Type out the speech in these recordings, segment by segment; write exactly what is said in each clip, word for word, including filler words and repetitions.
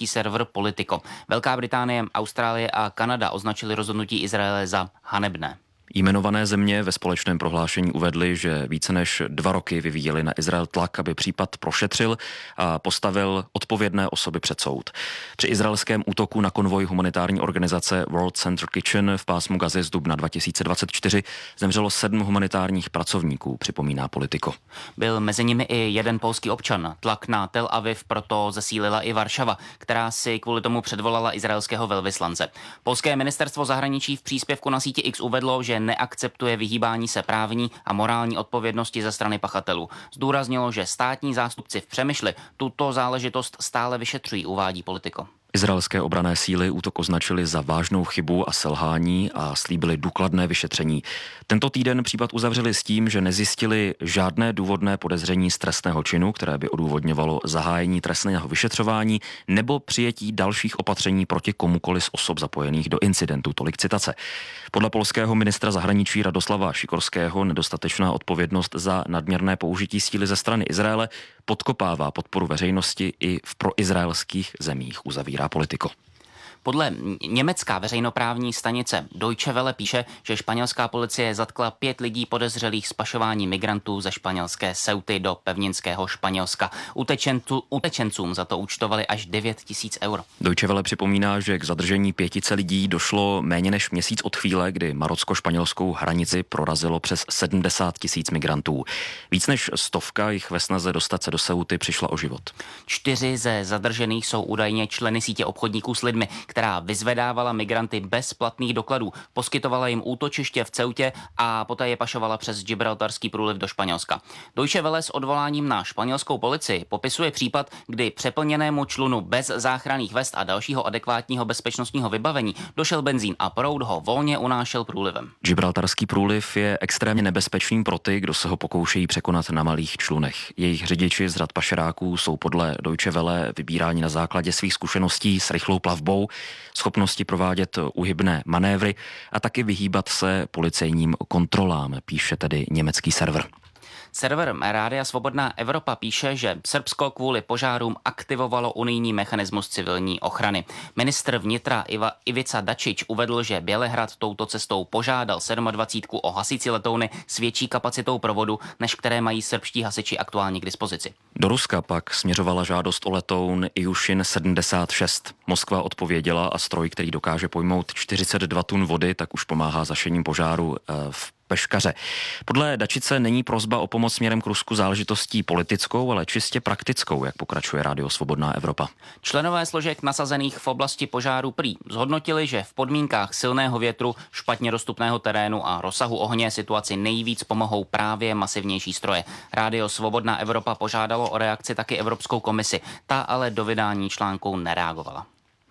německý server Politico. Velká Británie, Austrálie a Kanada označili rozhodnutí Izraele za hanebné. Jmenované země ve společném prohlášení uvedly, že více než dva roky vyvíjeli na Izrael tlak, aby případ prošetřil a postavil odpovědné osoby před soud. Při izraelském útoku na konvoj humanitární organizace World Central Kitchen v pásmu Gazy z dubna dva tisíce dvacet čtyři zemřelo sedm humanitárních pracovníků, připomíná Politico. Byl mezi nimi i jeden polský občan. Tlak na Tel Aviv proto zesílila i Varšava, která si kvůli tomu předvolala izraelského velvyslance. Polské ministerstvo zahraničí v příspěvku na síti X uvedlo, že neakceptuje vyhýbání se právní a morální odpovědnosti ze strany pachatelů. Zdůraznilo, že státní zástupci v Přemyšli tuto záležitost stále vyšetřují, uvádí Politico. Izraelské obranné síly útok označili za vážnou chybu a selhání a slíbili důkladné vyšetření. Tento týden případ uzavřeli s tím, že nezjistili žádné důvodné podezření z trestného činu, které by odůvodňovalo zahájení trestného vyšetřování nebo přijetí dalších opatření proti komukoli z osob zapojených do incidentu. Tolik citace. Podle polského ministra zahraničí Radoslava Šikorského nedostatečná odpovědnost za nadměrné použití síly ze strany Izraele podkopává podporu veřejnosti i v proizraelských zemích, uzavírá Politico. Podle německá veřejnoprávní stanice Deutsche Welle píše, že španělská policie zatkla pět lidí podezřelých z pašování migrantů ze španělské Ceuty do pevninského Španělska. Utečencu, utečencům za to účtovali až devět tisíc eur. Deutsche Welle připomíná, že k zadržení pětice lidí došlo méně než měsíc od chvíle, kdy marocko-španělskou hranici prorazilo přes sedmdesát tisíc migrantů. Víc než stovka jich ve snaze dostat se do Ceuty přišla o život. Čtyři ze zadržených jsou údajně členy sítě obchodníků s lidmi, která vyzvedávala migranty bez platných dokladů, poskytovala jim útočiště v Ceutě a poté je pašovala přes Gibraltarský průliv do Španělska. Deutsche Welle s odvoláním na španělskou policii popisuje případ, kdy přeplněnému člunu bez záchranných vest a dalšího adekvátního bezpečnostního vybavení došel benzín a proud ho volně unášel průlivem. Gibraltarský průliv je extrémně nebezpečný pro ty, kdo se ho pokoušejí překonat na malých člunech. Jejich řidiči z řad pašeráků jsou podle Deutsche Welle vybíráni na základě svých zkušeností s rychlou plavbou, schopnosti provádět uhybné manévry a taky vyhýbat se policejním kontrolám, píše tedy německý server. Server Rádia Svobodná Evropa píše, že Srbsko kvůli požárům aktivovalo unijní mechanismus civilní ochrany. Ministr vnitra Iva, Ivica Dačić uvedl, že Bělehrad touto cestou požádal dvacet sedm o hasící letouny s větší kapacitou provodu, než které mají srbští hasiči aktuálně k dispozici. Do Ruska pak směřovala žádost o letoun Ilyushin sedmdesát šest. Moskva odpověděla a stroj, který dokáže pojmout čtyřicet dva tun vody, tak už pomáhá zašením požáru v Peškaře. Podle Dačice není prosba o pomoc směrem k Rusku záležitostí politickou, ale čistě praktickou, jak pokračuje Rádio Svobodná Evropa. Členové složek nasazených v oblasti požáru prý zhodnotili, že v podmínkách silného větru, špatně dostupného terénu a rozsahu ohně situaci nejvíc pomohou právě masivnější stroje. Rádio Svobodná Evropa požádalo o reakci taky Evropskou komisi. Ta ale do vydání článku nereagovala.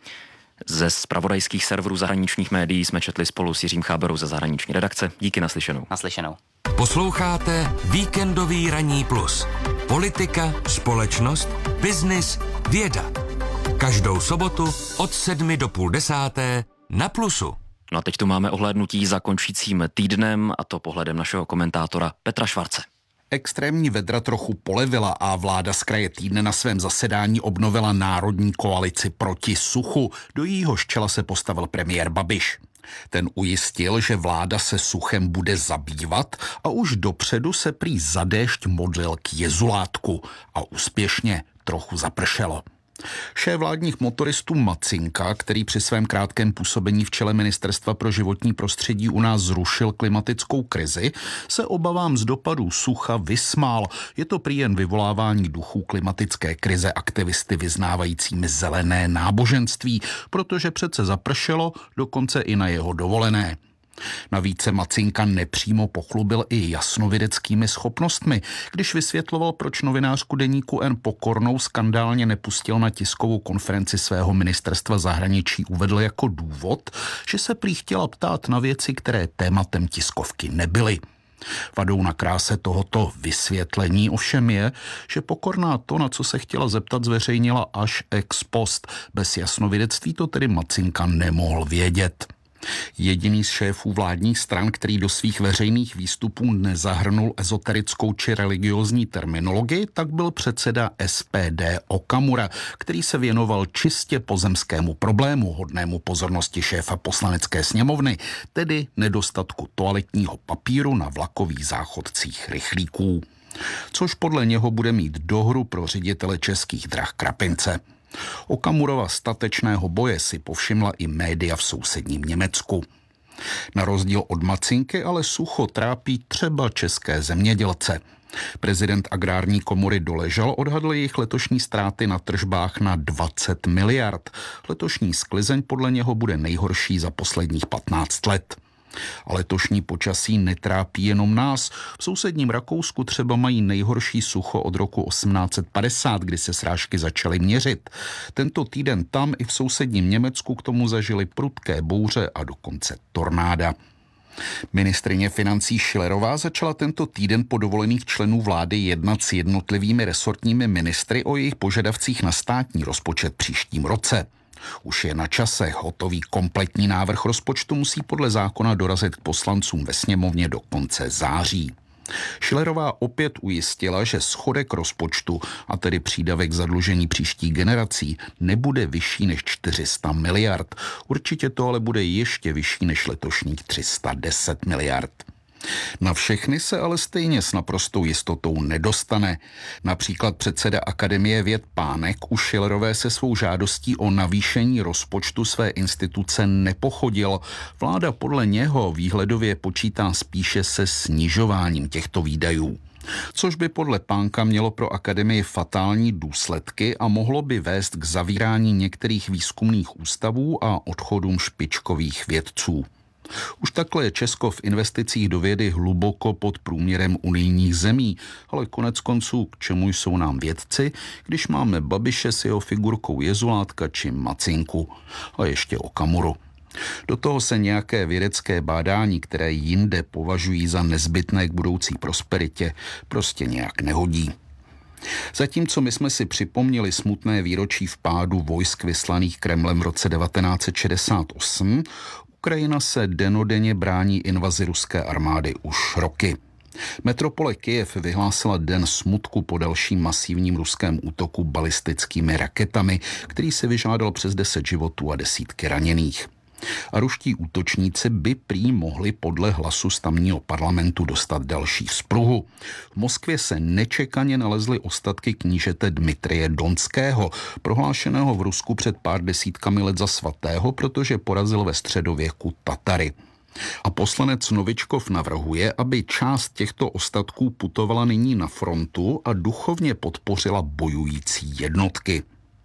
Ze zpravodajských serverů zahraničních médií jsme četli spolu s Jiřím Cháberou ze zahraniční redakce. Díky, naslyšenou. Naslyšenou. Posloucháte Víkendový ranní plus. Politika, společnost, biznis, věda. Každou sobotu od sedmi do půl desáté na Plusu. No a teď tu máme ohlédnutí za končícím týdnem, a to pohledem našeho komentátora Petra Švarce. Extrémní vedra trochu polevila a vláda z kraje týdne na svém zasedání obnovila národní koalici proti suchu. Do jejíhož čela se postavil premiér Babiš. Ten ujistil, že vláda se suchem bude zabývat a už dopředu se prý za déšť modlil k jezulátku a úspěšně trochu zapršelo. Šéf vládních motoristů Macinka, který při svém krátkém působení v čele Ministerstva pro životní prostředí u nás zrušil klimatickou krizi, se obavám z dopadů sucha vysmál. Je to prý jen vyvolávání duchů klimatické krize aktivisty vyznávajícími zelené náboženství, protože přece zapršelo dokonce i na jeho dovolené. Navíc se Macinka nepřímo pochlubil i jasnovideckými schopnostmi, když vysvětloval, proč novinářku deníku N Pokornou skandálně nepustil na tiskovou konferenci svého ministerstva zahraničí, uvedl jako důvod, že se prý chtěla ptát na věci, které tématem tiskovky nebyly. Vadou na kráse tohoto vysvětlení ovšem je, že Pokorná to, na co se chtěla zeptat, zveřejnila až ex post. Bez jasnovidectví to tedy Macinka nemohl vědět. Jediný z šéfů vládních stran, který do svých veřejných výstupů nezahrnul ezoterickou či religiózní terminologii, tak byl předseda S P D Okamura, který se věnoval čistě pozemskému problému, hodnému pozornosti šéfa poslanecké sněmovny, tedy nedostatku toaletního papíru na vlakových záchodcích rychlíků. Což podle něho bude mít dohru pro ředitele Českých drah Krapince. Okamurova statečného boje si povšimla i média v sousedním Německu. Na rozdíl od Macinky ale sucho trápí třeba české zemědělce. Prezident agrární komory Doležal odhadl jejich letošní ztráty na tržbách na dvacet miliard. Letošní sklizeň podle něho bude nejhorší za posledních patnáct let. A letošní počasí netrápí jenom nás. V sousedním Rakousku třeba mají nejhorší sucho od roku osmnáct set padesát, kdy se srážky začaly měřit. Tento týden tam i v sousedním Německu k tomu zažili prudké bouře a dokonce tornáda. Ministryně financí Schillerová začala tento týden po dovolených členů vlády jednat s jednotlivými resortními ministry o jejich požadavcích na státní rozpočet příštím roce. Už je na čase, hotový kompletní návrh rozpočtu musí podle zákona dorazit k poslancům ve sněmovně do konce září. Schillerová opět ujistila, že schodek rozpočtu, a tedy přídavek zadlužení příští generací, nebude vyšší než čtyři sta miliard. Určitě to ale bude ještě vyšší než letošních tři sta deset miliard. Na všechny se ale stejně s naprostou jistotou nedostane. Například předseda Akademie věd Pánek u Schillerové se svou žádostí o navýšení rozpočtu své instituce nepochodil. Vláda podle něho výhledově počítá spíše se snižováním těchto výdajů. Což by podle Pánka mělo pro akademii fatální důsledky a mohlo by vést k zavírání některých výzkumných ústavů a odchodům špičkových vědců. Už takhle je Česko v investicích do vědy hluboko pod průměrem unijních zemí, ale konec konců k čemu jsou nám vědci, když máme Babiše s jeho figurkou Jezulátka či Macinku a ještě Okamuru. Do toho se nějaké vědecké bádání, které jinde považují za nezbytné k budoucí prosperitě, prostě nějak nehodí. Zatímco my jsme si připomněli smutné výročí vpádu vojsk vyslaných Kremlem v roce devatenáct set šedesát osm, Ukrajina se dennodenně brání invazi ruské armády už roky. Metropole Kyjev vyhlásila den smutku po dalším masivním ruském útoku balistickými raketami, který se vyžádal přes deset životů a desítky raněných. A ruští útočníci by prý mohli podle hlasu z tamního parlamentu dostat další vzpruhu. V Moskvě se nečekaně nalezly ostatky knížete Dmitrije Donského, prohlášeného v Rusku před pár desítkami let za svatého, protože porazil ve středověku Tatary. A poslanec Novičkov navrhuje, aby část těchto ostatků putovala nyní na frontu a duchovně podpořila bojující jednotky.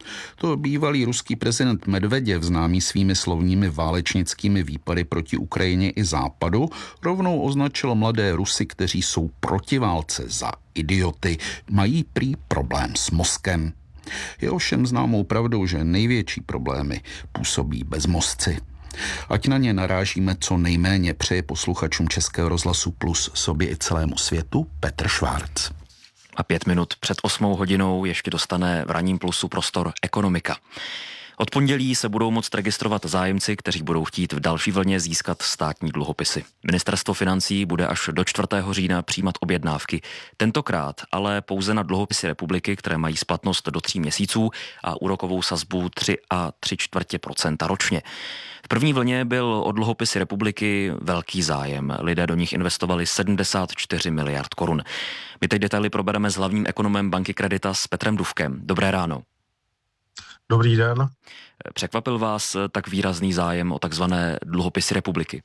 To bývalý ruský prezident Medveděv, známý svými slovními válečnickými výpady proti Ukrajině i Západu, rovnou označil mladé Rusy, kteří jsou proti válce, za idioty, mají prý problém s mozkem. Je ovšem známou pravdou, že největší problémy působí bezmozci. Ať na ně narážíme co nejméně, přeje posluchačům Českého rozhlasu Plus, sobě i celému světu Petr Švárc. A pět minut před osmou hodinou ještě dostane v ranním Plusu prostor ekonomika. Od pondělí se budou moct registrovat zájemci, kteří budou chtít v další vlně získat státní dluhopisy. Ministerstvo financí bude až do čtvrtého října přijímat objednávky. Tentokrát ale pouze na dluhopisy republiky, které mají splatnost do tří měsíců a úrokovou sazbu tři a tři čtvrtě procenta ročně. V první vlně byl o dluhopisy republiky velký zájem. Lidé do nich investovali sedmdesát čtyři miliard korun. My teď detaily probereme s hlavním ekonomem banky Creditas Petrem Dufkem. Dobré ráno. Dobrý den. Překvapil vás tak výrazný zájem o takzvané dluhopisy republiky?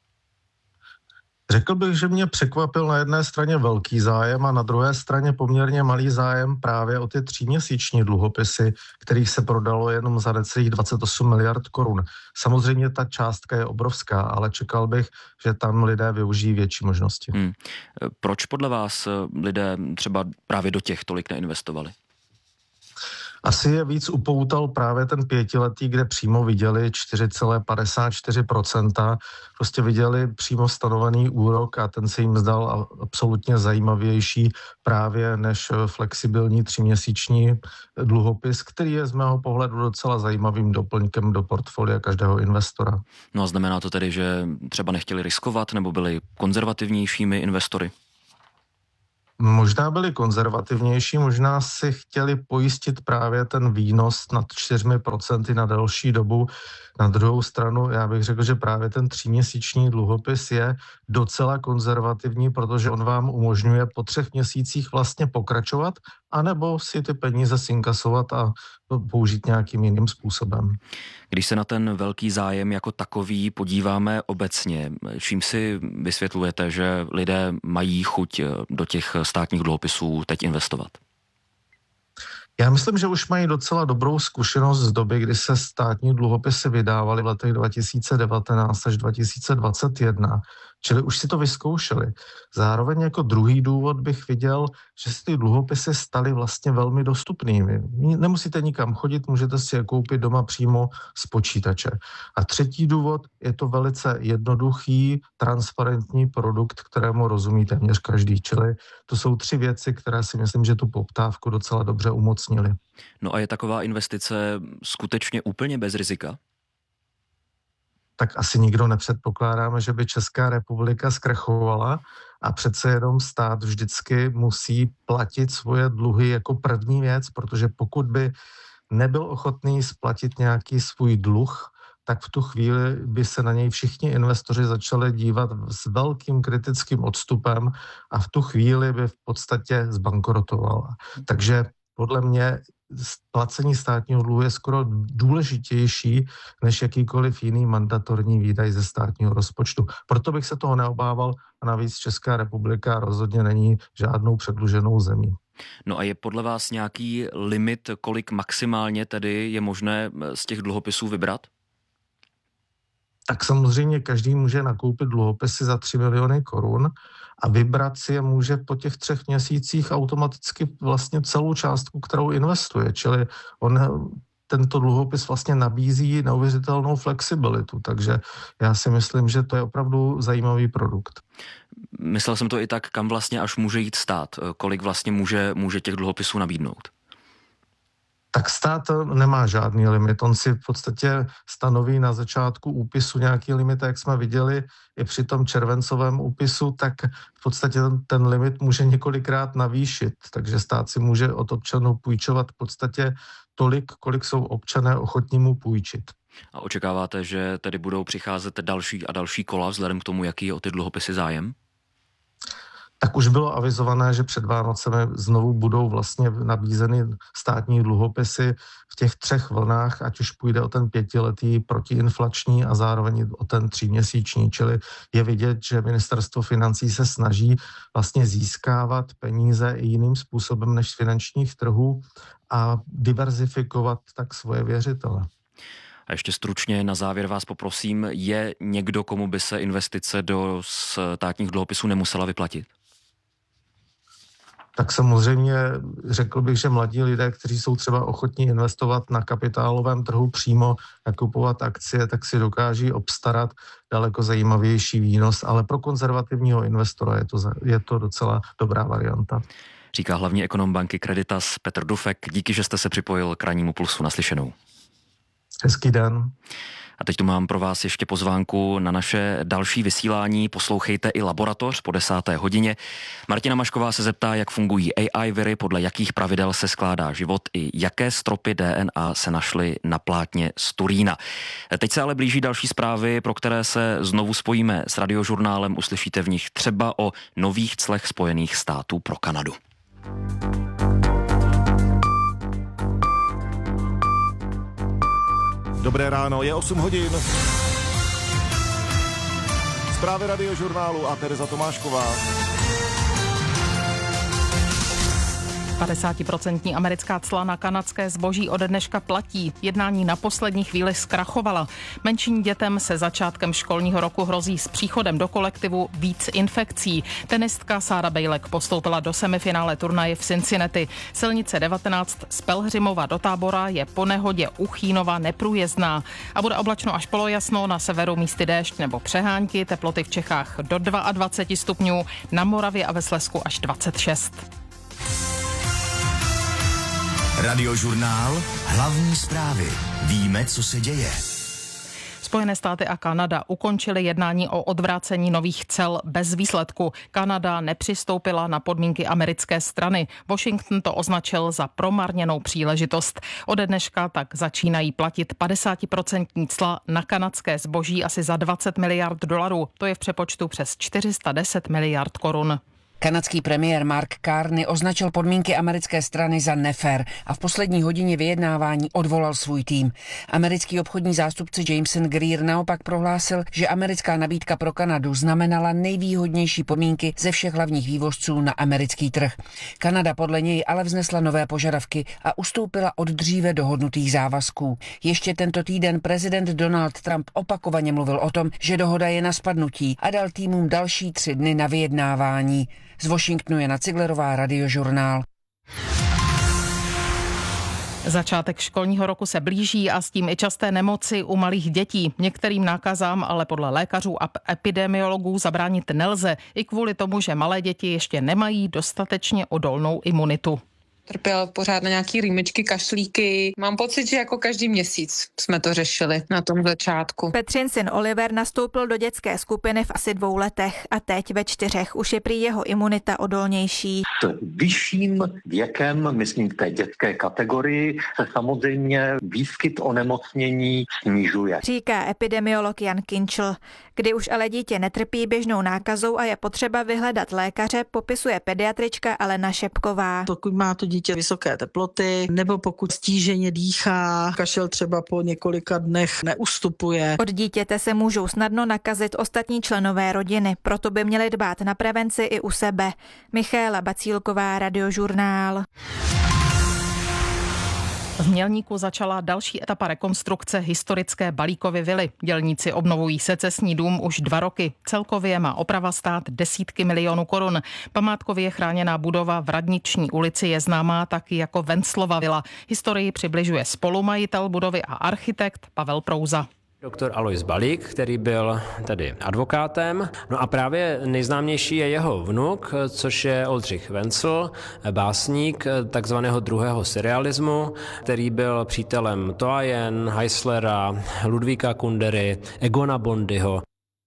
Řekl bych, že mě překvapil na jedné straně velký zájem a na druhé straně poměrně malý zájem právě o ty tříměsíční dluhopisy, kterých se prodalo jenom za necelých dvacet osm miliard korun. Samozřejmě ta částka je obrovská, ale čekal bych, že tam lidé využijí větší možnosti. Hmm. Proč podle vás lidé třeba právě do těch tolik neinvestovali? Asi je víc upoutal právě ten pětiletý, kde přímo viděli čtyři celá padesát čtyři procenta, prostě viděli přímo stanovený úrok a ten se jim zdal absolutně zajímavější právě než flexibilní tříměsíční dluhopis, který je z mého pohledu docela zajímavým doplňkem do portfolia každého investora. No a znamená to tedy, že třeba nechtěli riskovat nebo byli konzervativnějšími investory? Možná byli konzervativnější, možná si chtěli pojistit právě ten výnos nad čtyřmi procenty na delší dobu. Na druhou stranu, já bych řekl, že právě ten tříměsíční dluhopis je docela konzervativní, protože on vám umožňuje po třech měsících vlastně pokračovat, anebo si ty peníze zinkasovat a použít nějakým jiným způsobem. Když se na ten velký zájem jako takový podíváme obecně, čím si vysvětlujete, že lidé mají chuť do těch státních dluhopisů teď investovat? Já myslím, že už mají docela dobrou zkušenost z doby, kdy se státní dluhopisy vydávaly v letech dva tisíce devatenáct až dva tisíce dvacet jedna, čili už si to vyzkoušeli. Zároveň jako druhý důvod bych viděl, že si ty dluhopisy staly vlastně velmi dostupnými. Nemusíte nikam chodit, můžete si je koupit doma přímo z počítače. A třetí důvod, je to velice jednoduchý, transparentní produkt, kterému rozumí téměř každý. Čili to jsou tři věci, které si myslím, že tu poptávku docela dobře umocnily. No a je taková investice skutečně úplně bez rizika? Tak asi nikdo nepředpokládáme, že by Česká republika zkrachovala a přece jenom stát vždycky musí platit svoje dluhy jako první věc, protože pokud by nebyl ochotný splatit nějaký svůj dluh, tak v tu chvíli by se na něj všichni investoři začali dívat s velkým kritickým odstupem a v tu chvíli by v podstatě zbankrotoval. Takže podle mě placení státního dluhu je skoro důležitější než jakýkoliv jiný mandatorní výdaj ze státního rozpočtu. Proto bych se toho neobával a navíc Česká republika rozhodně není žádnou předluženou zemí. No a je podle vás nějaký limit, kolik maximálně tedy je možné z těch dluhopisů vybrat? Tak samozřejmě každý může nakoupit dluhopisy za tři miliony korun a vybrat si je může po těch třech měsících automaticky vlastně celou částku, kterou investuje. Čili on, tento dluhopis vlastně nabízí neuvěřitelnou flexibilitu, takže já si myslím, že to je opravdu zajímavý produkt. Myslel jsem to i tak, kam vlastně až může jít stát, kolik vlastně může, může těch dluhopisů nabídnout. Tak stát nemá žádný limit. On si v podstatě stanoví na začátku úpisu nějaký limit, jak jsme viděli i při tom červencovém úpisu, tak v podstatě ten, ten limit může několikrát navýšit. Takže stát si může od občanů půjčovat v podstatě tolik, kolik jsou občané ochotní mu půjčit. A očekáváte, že tedy budou přicházet další a další kola vzhledem k tomu, jaký je o ty dluhopisy zájem? Tak už bylo avizované, že před Vánocemi znovu budou vlastně nabízeny státní dluhopisy v těch třech vlnách, ať už půjde o ten pětiletý protiinflační a zároveň o ten tříměsíční. Čili je vidět, že ministerstvo financí se snaží vlastně získávat peníze i jiným způsobem než z finančních trhů a diverzifikovat tak svoje věřitele. A ještě stručně na závěr vás poprosím, je někdo, komu by se investice do státních dluhopisů nemusela vyplatit? Tak samozřejmě řekl bych, že mladí lidé, kteří jsou třeba ochotní investovat na kapitálovém trhu přímo, nakupovat akcie, tak si dokáží obstarat daleko zajímavější výnos, ale pro konzervativního investora je to, je to docela dobrá varianta. Říká hlavní ekonom banky Creditas Petr Dufek. Díky, že jste se připojil k Rannímu pulsu. Naslyšenou. Hezký den. A teď tu mám pro vás ještě pozvánku na naše další vysílání. Poslouchejte i Laboratoř po desáté hodině. Martina Mašková se zeptá, jak fungují A I viry, podle jakých pravidel se skládá život i jaké stropy D N A se našly na plátně z Turína. Teď se ale blíží další zprávy, pro které se znovu spojíme s Radiožurnálem. Uslyšíte v nich třeba o nových clech Spojených států pro Kanadu. Dobré ráno, je osm hodin. Zprávy Radiožurnálu a Tereza Tomášková. padesátiprocentní americká cla na kanadské zboží ode dneška platí. Jednání na poslední chvíli zkrachovala. Menším dětem se začátkem školního roku hrozí s příchodem do kolektivu víc infekcí. Tenistka Sára Bejlek postoupila do semifinále turnaje v Cincinnati. Silnice devatenáct z Pelhřimova do Tábora je po nehodě u Chínova neprůjezdná. A bude oblačno až polojasno, na severu místy déšť nebo přehánky, teploty v Čechách do dvacet dva stupňů, na Moravě a ve Slezsku až dvacet šest. Radiožurnál, hlavní zprávy. Víme, co se děje. Spojené státy a Kanada ukončily jednání o odvrácení nových cel bez výsledku. Kanada nepřistoupila na podmínky americké strany. Washington to označil za promarněnou příležitost. Ode dneška tak začínají platit padesátiprocentní cla na kanadské zboží asi za dvacet miliard dolarů. To je v přepočtu přes čtyři sta deset miliard korun. Kanadský premiér Mark Carney označil podmínky americké strany za nefér a v poslední hodině vyjednávání odvolal svůj tým. Americký obchodní zástupce Jameson Greer naopak prohlásil, že americká nabídka pro Kanadu znamenala nejvýhodnější podmínky ze všech hlavních vývozců na americký trh. Kanada podle něj ale vznesla nové požadavky a ustoupila od dříve dohodnutých závazků. Ještě tento týden prezident Donald Trump opakovaně mluvil o tom, že dohoda je na spadnutí a dal týmům další tři dny na vyjednávání. Z Washingtonu Jana Ciglerová, Radiožurnál. Začátek školního roku se blíží a s tím i časté nemoci u malých dětí. Některým nákazám ale podle lékařů a epidemiologů zabránit nelze, i kvůli tomu, že malé děti ještě nemají dostatečně odolnou imunitu. Trpěl pořád na nějaký rýmičky, kašlíky. Mám pocit, že jako každý měsíc jsme to řešili na tom začátku. Petřin syn Oliver nastoupil do dětské skupiny v asi dvou letech a teď ve čtyřech už je prý jeho imunita odolnější. S vyšším věkem, myslím v té dětské kategorii, se samozřejmě výskyt onemocnění snižuje. Říká epidemiolog Jan Kinčl. Kdy už ale dítě netrpí běžnou nákazou a je potřeba vyhledat lékaře, popisuje pediatrička Alena Šepková. Pokud má to dítě vysoké teploty, nebo pokud stíženě dýchá, kašel třeba po několika dnech neustupuje. Od dítěte se můžou snadno nakazit ostatní členové rodiny, proto by měli dbát na prevenci i u sebe. Michaela Bacílková, Radiožurnál. V Mělníku začala další etapa rekonstrukce historické Balíkovy vily. Dělníci obnovují secesní dům už dva roky. Celkově má oprava stát desítky milionů korun. Památkově chráněná budova v Radniční ulici je známá taky jako Venclova vila. Historii přibližuje spolumajitel budovy a architekt Pavel Prouza. Doktor Alois Balík, který byl tedy advokátem. No a právě nejznámější je jeho vnuk, což je Oldřich Vencl, básník takzvaného druhého surrealismu, který byl přítelem Toajen, Heislera, Ludvíka Kundery, Egona Bondyho.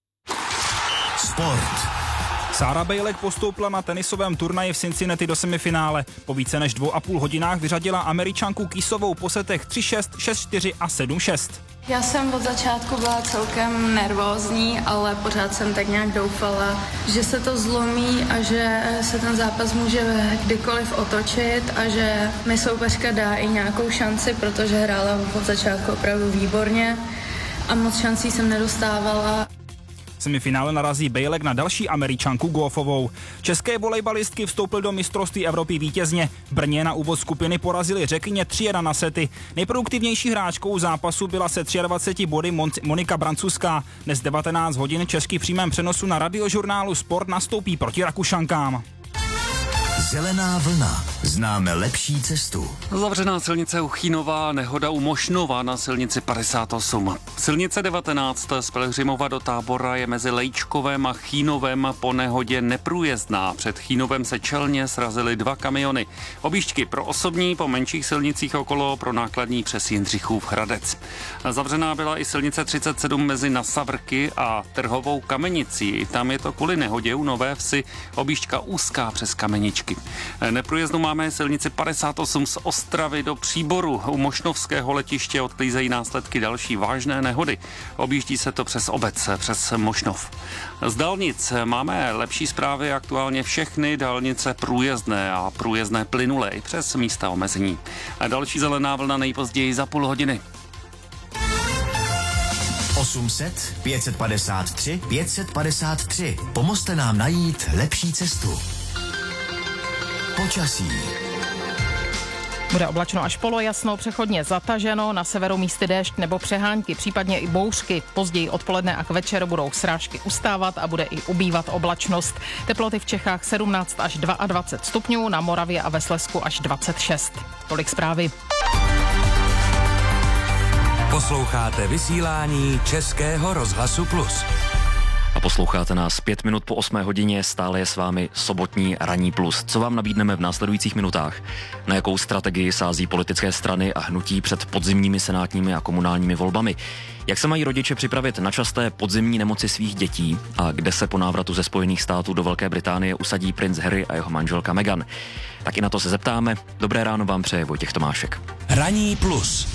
Sport. Sára Bejlek postoupila na tenisovém turnaji v Cincinnati do semifinále. Po více než dvou a půl hodinách vyřadila Američanku Kisovou po setech tři šest, šest čtyři a sedm šest. Já jsem od začátku byla celkem nervózní, ale pořád jsem tak nějak doufala, že se to zlomí a že se ten zápas může kdykoliv otočit a že mi soupeřka dá i nějakou šanci, protože hrála od začátku opravdu výborně a moc šancí jsem nedostávala. V semifinále narazí Bejlek na další Američanku Goffovou. České volejbalistky vstoupil do mistrovství Evropy vítězně. V Brně na úvod skupiny porazili Řekyně tři jedna na sety. Nejproduktivnější hráčkou zápasu byla se dvaceti třemi body Monika Brancuská. Dnes devatenáct hodin český v přímém přenosu na Radiožurnálu Sport nastoupí proti Rakušankám. Zelená vlna. Známe lepší cestu. Zavřená silnice u Chínova, nehoda u Mošnova na silnici padesát osm. Silnice devatenáct z Pelhřimova do Tábora je mezi Lejčkovem a Chínovem po nehodě neprůjezdná. Před Chínovem se čelně srazily dva kamiony. Objížďky pro osobní po menších silnicích okolo, pro nákladní přes Jindřichův Hradec. Zavřená byla i silnice třicet sedm mezi Nasavrky a Trhovou Kamenicí. Tam je to kvůli nehodě u Nové Vsi, objížďka úzká přes Kameničky. Neprůjezdnou máme silnici padesát osm z Ostravy do Příboru. U Mošnovského letiště odklízejí následky další vážné nehody. Objíždí se to přes obec, přes Mošnov. Z dálnic máme lepší zprávy, aktuálně všechny dálnice průjezdné a průjezdné plynulé i přes místa omezení. A další zelená vlna nejpozději za půl hodiny. osm set, pět set padesát tři, pět set padesát tři. Pomozte nám najít lepší cestu. Počasí. Bude oblačno až polojasno, přechodně zataženo, na severu místy déšť nebo přehánky, případně i bouřky. Později odpoledne a k večeru budou srážky ustávat a bude i ubývat oblačnost. Teploty v Čechách sedmnáct až dvacet dva stupňů, na Moravě a ve Slezsku až dvacet šest. Tolik zprávy. Posloucháte vysílání Českého rozhlasu Plus. A posloucháte nás pět minut po osmé hodině, stále je s vámi sobotní Ranní plus. Co vám nabídneme v následujících minutách? Na jakou strategii sází politické strany a hnutí před podzimními senátními a komunálními volbami? Jak se mají rodiče připravit na časté podzimní nemoci svých dětí? A kde se po návratu ze Spojených států do Velké Británie usadí princ Harry a jeho manželka Meghan? Tak i na to se zeptáme. Dobré ráno vám přeje Vojtěch Tomášek. Ranní plus.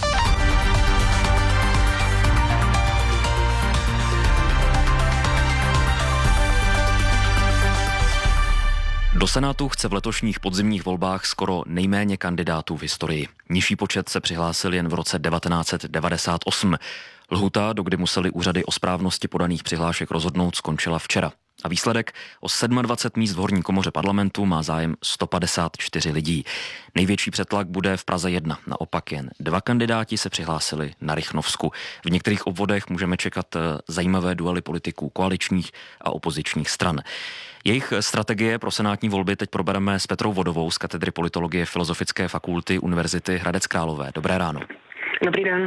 Do Senátu chce v letošních podzimních volbách skoro nejméně kandidátů v historii. Nižší počet se přihlásil jen v roce devatenáct set devadesát osm. Lhůta, do kdy museli úřady o správnosti podaných přihlášek rozhodnout, skončila včera. A výsledek: o dvacet sedm míst v horní komoře parlamentu má zájem sto padesát čtyři lidí. Největší přetlak bude v Praze jedna. Naopak jen dva kandidáti se přihlásili na Rychnovsku. V některých obvodech můžeme čekat zajímavé duely politiků koaličních a opozičních stran. Jejich strategie pro senátní volby teď probereme s Petrou Vodovou z katedry politologie Filozofické fakulty Univerzity Hradec Králové. Dobré ráno. Dobrý den.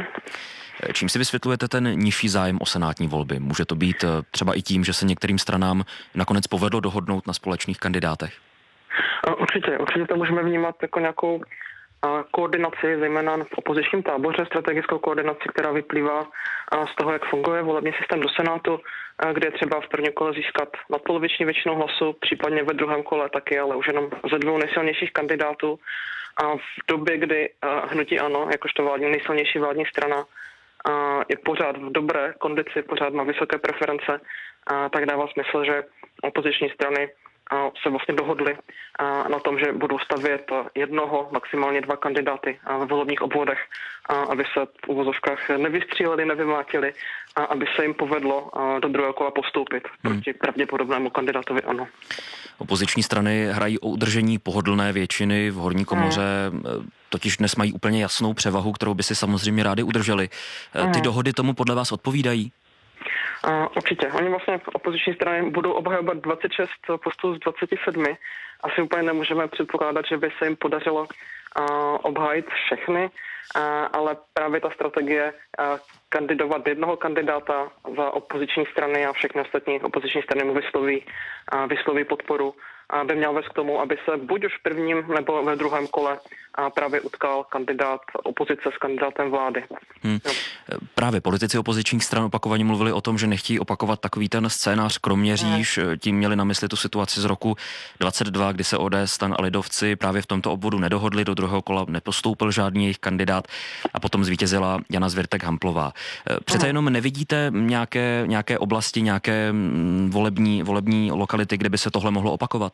Čím si vysvětlujete ten nižší zájem o senátní volby? Může to být třeba i tím, že se některým stranám nakonec povedlo dohodnout na společných kandidátech? Určitě, určitě to můžeme vnímat jako nějakou koordinaci, zejména v opozičním táboře, strategickou koordinaci, která vyplývá z toho, jak funguje volební systém do Senátu, kde je třeba v prvním kole získat nadpoloviční většinu hlasu, případně ve druhém kole taky, ale už jenom ze dvou nejsilnějších kandidátů. A v době, kdy hnutí ANO, jakožto vládní, nejsilnější vládní strana, je pořád v dobré kondici, pořád má vysoké preference, tak dává smysl, že opoziční strany se vlastně dohodli na tom, že budou stavět jednoho, maximálně dva kandidáty ve volebních obvodech, aby se v uvozovkách nevystříleli, nevymlátili a aby se jim povedlo do druhého kola postoupit proti hmm. pravděpodobnému kandidátovi ANO. Opoziční strany hrají o udržení pohodlné většiny v horní komoře, hmm. totiž dnes mají úplně jasnou převahu, kterou by si samozřejmě rádi udrželi. Hmm. Ty dohody tomu podle vás odpovídají? Uh, určitě. Oni vlastně opoziční strany budou obhajovat dvacet šest postů z dvacet sedm. Asi úplně nemůžeme předpokládat, že by se jim podařilo uh, obhájit všechny, uh, ale právě ta strategie uh, kandidovat jednoho kandidáta za opoziční strany a všechny ostatní opoziční strany mu vysloví, uh, vysloví podporu, uh, by měl vést k tomu, aby se buď už v prvním nebo ve druhém kole a právě utkal kandidát opozice s kandidátem vlády. Hmm. Právě politici opozičních stran opakovaně mluvili o tom, že nechtějí opakovat takový ten scénář Kroměříž. Hmm. Tím měli na mysli tu situaci z roku dvacet dva, kdy se O D S, STAN a lidovci právě v tomto obvodu nedohodli, do druhého kola nepostoupil žádný jejich kandidát a potom zvítězila Jana Zwirtek-Hamplová. Přece jenom nevidíte nějaké, nějaké oblasti, nějaké volební, volební lokality, kde by se tohle mohlo opakovat?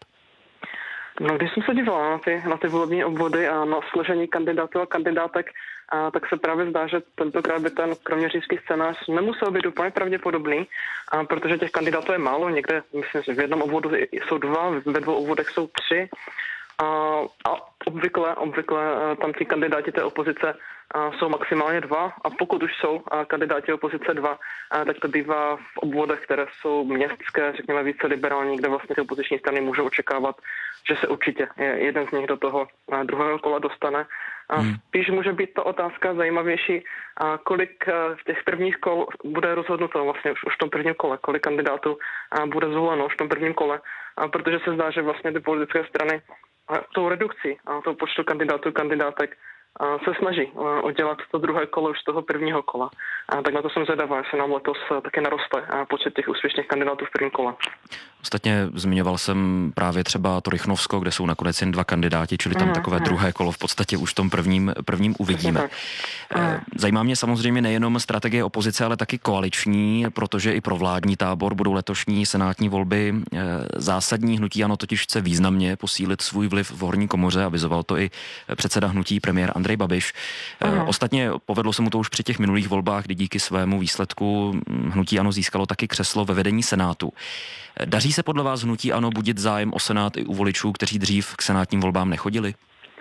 No, když jsem se dívala na ty, na ty volební obvody a na složení kandidátů a kandidátek, a tak se právě zdá, že tentokrát by ten kroměřížský scénář nemusel být úplně pravděpodobný, a protože těch kandidátů je málo. Někde, myslím, že v jednom obvodu jsou dva, ve dvou obvodech jsou tři. A, a obvykle, obvykle tam ti kandidáti té opozice jsou maximálně dva a pokud už jsou kandidáti opozice dva, tak to bývá v obvodech, které jsou městské, řekněme více liberální, kde vlastně ty opoziční strany můžou očekávat, že se určitě jeden z nich do toho druhého kola dostane. Hmm. Spíš může být to otázka zajímavější, kolik v těch prvních kol bude rozhodnuto vlastně už, už v tom prvním kole, kolik kandidátů bude zvoleno už v tom prvním kole, protože se zdá, že vlastně ty politické strany tou redukcí a tou počtu kandidátů kandidátek se snaží udělat to druhé kolo už z toho prvního kola. A tak na to jsem zvědavá, jestli nám letos taky naroste počet těch úspěšných kandidátů v prvním kole. Ostatně zmiňoval jsem právě třeba to Rychnovsko, kde jsou nakonec jen dva kandidáti, čili tam mm, takové mm. druhé kolo v podstatě už v tom prvním, prvním uvidíme. Mm. Zajímá mě samozřejmě nejenom strategie opozice, ale taky koaliční, protože i pro vládní tábor budou letošní senátní volby zásadní. Hnutí ANO totiž chce významně posílit svůj vliv v horní komoře, avizoval to i předseda hnutí premiér Andrej Babiš. Mm. Ostatně povedlo se mu to už při těch minulých volbách, kdy díky svému výsledku hnutí ANO získalo taky křeslo ve vedení Senátu. Daří se podle vás hnutí ANO budit zájem o Senát i u voličů, kteří dřív k senátním volbám nechodili?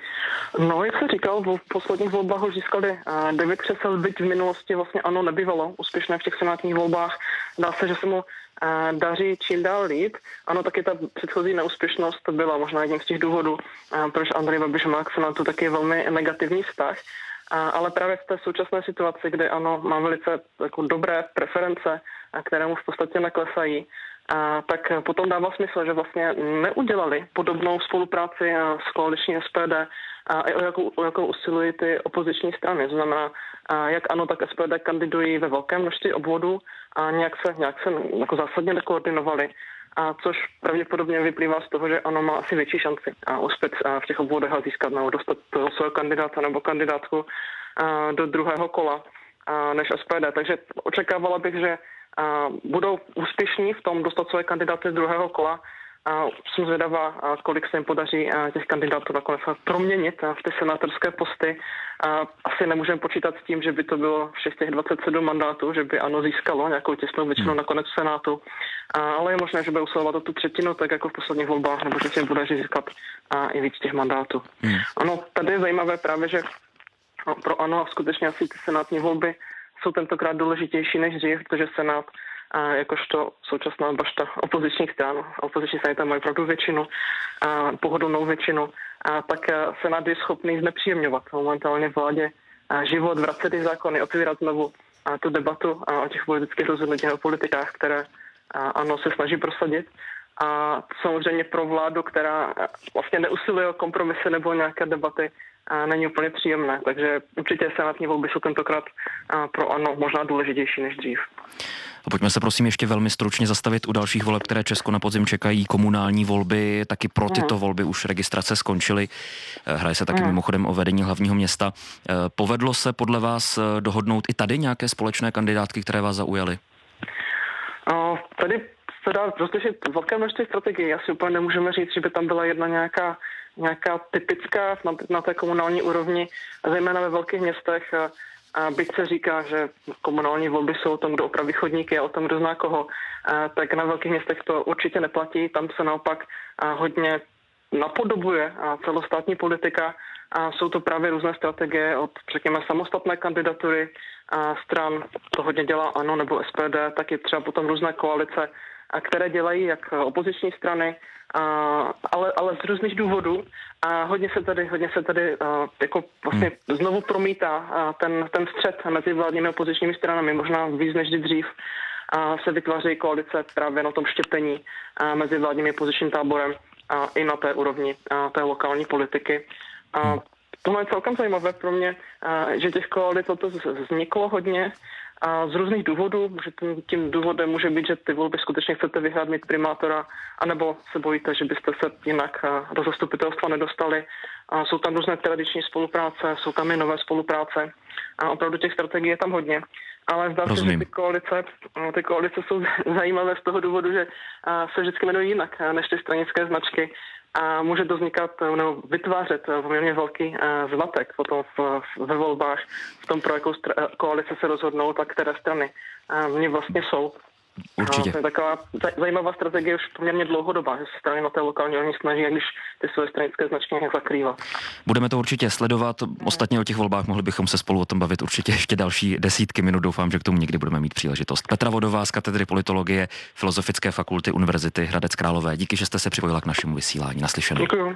No, jak se říkal, v posledních volbách ho získali devět křesel, byť v minulosti vlastně ANO nebývalo úspěšné v těch senátních volbách. Dá se, že se mu daří čím dál líp. Ano, taky ta předchozí neúspěšnost byla možná jedním z těch důvodů, proč Andrej Babiš má k senátu taky velmi negativní vztah. Ale právě v té současné situaci, kdy ANO má velice jako dobré preference, které mu v podstatě neklesají, a tak potom dává smysl, že vlastně neudělali podobnou spolupráci s koaliční S P D a i o jakou, o jakou usilují ty opoziční strany. To znamená, jak ANO, tak S P D kandidují ve velkém množství obvodů a nějak se, nějak se jako zásadně nekoordinovali. A což pravděpodobně vyplývá z toho, že ANO má asi větší šanci a uspět v těch obvodech a získat nebo dostat toho svého kandidáta nebo kandidátku do druhého kola než S P D. Takže očekávala bych, že budou úspěšní v tom dostat své kandidáty z druhého kola. A jsem zvědavá, kolik se jim podaří těch kandidátů nakonec proměnit v ty senátorské posty. A asi nemůžeme počítat s tím, že by to bylo všech těch dvacet sedm mandátů, že by ANO získalo nějakou těsnou většinu nakonec v Senátu. A, ale je možné, že bude usilovat o tu třetinu, tak jako v posledních volbách, nebo že se jim podaří získat a, i víc těch mandátů. Hmm. Ano, tady je zajímavé právě, že pro ANO skutečně asi ty senátní volby jsou tentokrát důležitější než dřív, protože Senát a jakožto současná bašta opozičních stran, opoziční strany tam mají opravdu většinu, a pohodlnou většinu, a tak Senát je schopný znepříjemňovat momentálně vládě a život, vracet ty zákony, otvírat znovu a tu debatu a o těch politických rozhodnutích o politikách, které ANO se snaží prosadit. A samozřejmě pro vládu, která vlastně neusiluje o kompromisy nebo nějaké debaty, a není úplně příjemné. Takže určitě senátní volby jsou tentokrát pro ANO možná důležitější než dřív. A pojďme se prosím ještě velmi stručně zastavit u dalších voleb, které Česko na podzim čekají. Komunální volby, taky pro tyto volby už registrace skončily. Hraje se taky mm. mimochodem o vedení hlavního města. Povedlo se podle vás dohodnout i tady nějaké společné kandidátky, které vás zaujaly? O, tady se dá rozlišit velké množství strategií. Asi úplně nemůžeme říct, že by tam byla jedna nějaká, nějaká typická na, na té komunální úrovni, zejména ve velkých městech. A byť se říká, že komunální volby jsou o tom, kdo opraví chodníky a o tom, kdo zná koho, tak na velkých městech to určitě neplatí. Tam se naopak hodně napodobuje celostátní politika a jsou to právě různé strategie od, řekněme, samostatné kandidatury stran, to hodně dělá ANO nebo S P D, tak je třeba potom různé koalice, které dělají jak opoziční strany, ale, ale z různých důvodů. A hodně se tady, hodně se tady jako vlastně znovu promítá ten, ten střet mezi vládními opozičními stranami, možná víc než dřív. A se vytvářejí koalice právě na tom štěpení mezi vládními opozičním táborem a i na té úrovni té lokální politiky. A tohle je celkem zajímavé pro mě, že těch koalic to vzniklo hodně a z různých důvodů, že tím, tím důvodem může být, že ty volby skutečně chcete vyhrát, mít primátora, anebo se bojíte, že byste se jinak do zastupitelstva nedostali. A jsou tam různé tradiční spolupráce, jsou tam i nové spolupráce a opravdu těch strategií je tam hodně. Ale zdá se, že ty koalice, ty koalice jsou zajímavé z toho důvodu, že se vždycky jmenují jinak než ty stranické značky. A může to vznikat nebo vytvářet poměrně velký zmatek potom v, ve volbách v tom, pro jakou str- koalice se rozhodnou, tak které strany v ní vlastně jsou. Určitě. To je taková zajímavá strategie už poměrně dlouhodobá, že se strany na té lokální oni snaží, jak když ty své stranické značky nějak zakrývat. Budeme to určitě sledovat. Ostatně o těch volbách mohli bychom se spolu o tom bavit určitě ještě další desítky minut. Doufám, že k tomu někdy budeme mít příležitost. Petra Vodová z katedry politologie Filozofické fakulty Univerzity Hradec Králové. Díky, že jste se připojila k našemu vysílání. Naslyšenou. Děkuju.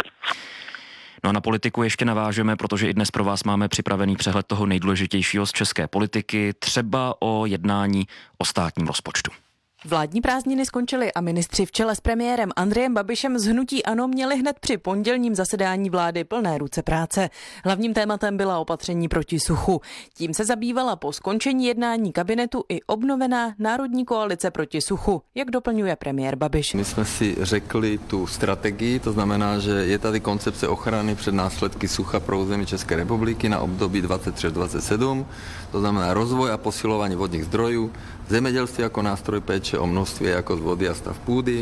No a na politiku ještě navážeme, protože i dnes pro vás máme připravený přehled toho nejdůležitějšího z české politiky, třeba o jednání o státním rozpočtu. Vládní prázdniny skončily a ministři v čele s premiérem Andrejem Babišem z hnutí ANO měli hned při pondělním zasedání vlády plné ruce práce. Hlavním tématem byla opatření proti suchu. Tím se zabývala po skončení jednání kabinetu i obnovená Národní koalice proti suchu, jak doplňuje premiér Babiš. My jsme si řekli tu strategii, to znamená, že je tady koncepce ochrany před následky sucha pro území České republiky na období dvacet tři až dvacet sedm, to znamená rozvoj a posilování vodních zdrojů, zemědělství jako nástroj péče o množství a jakost vody a stav půdy,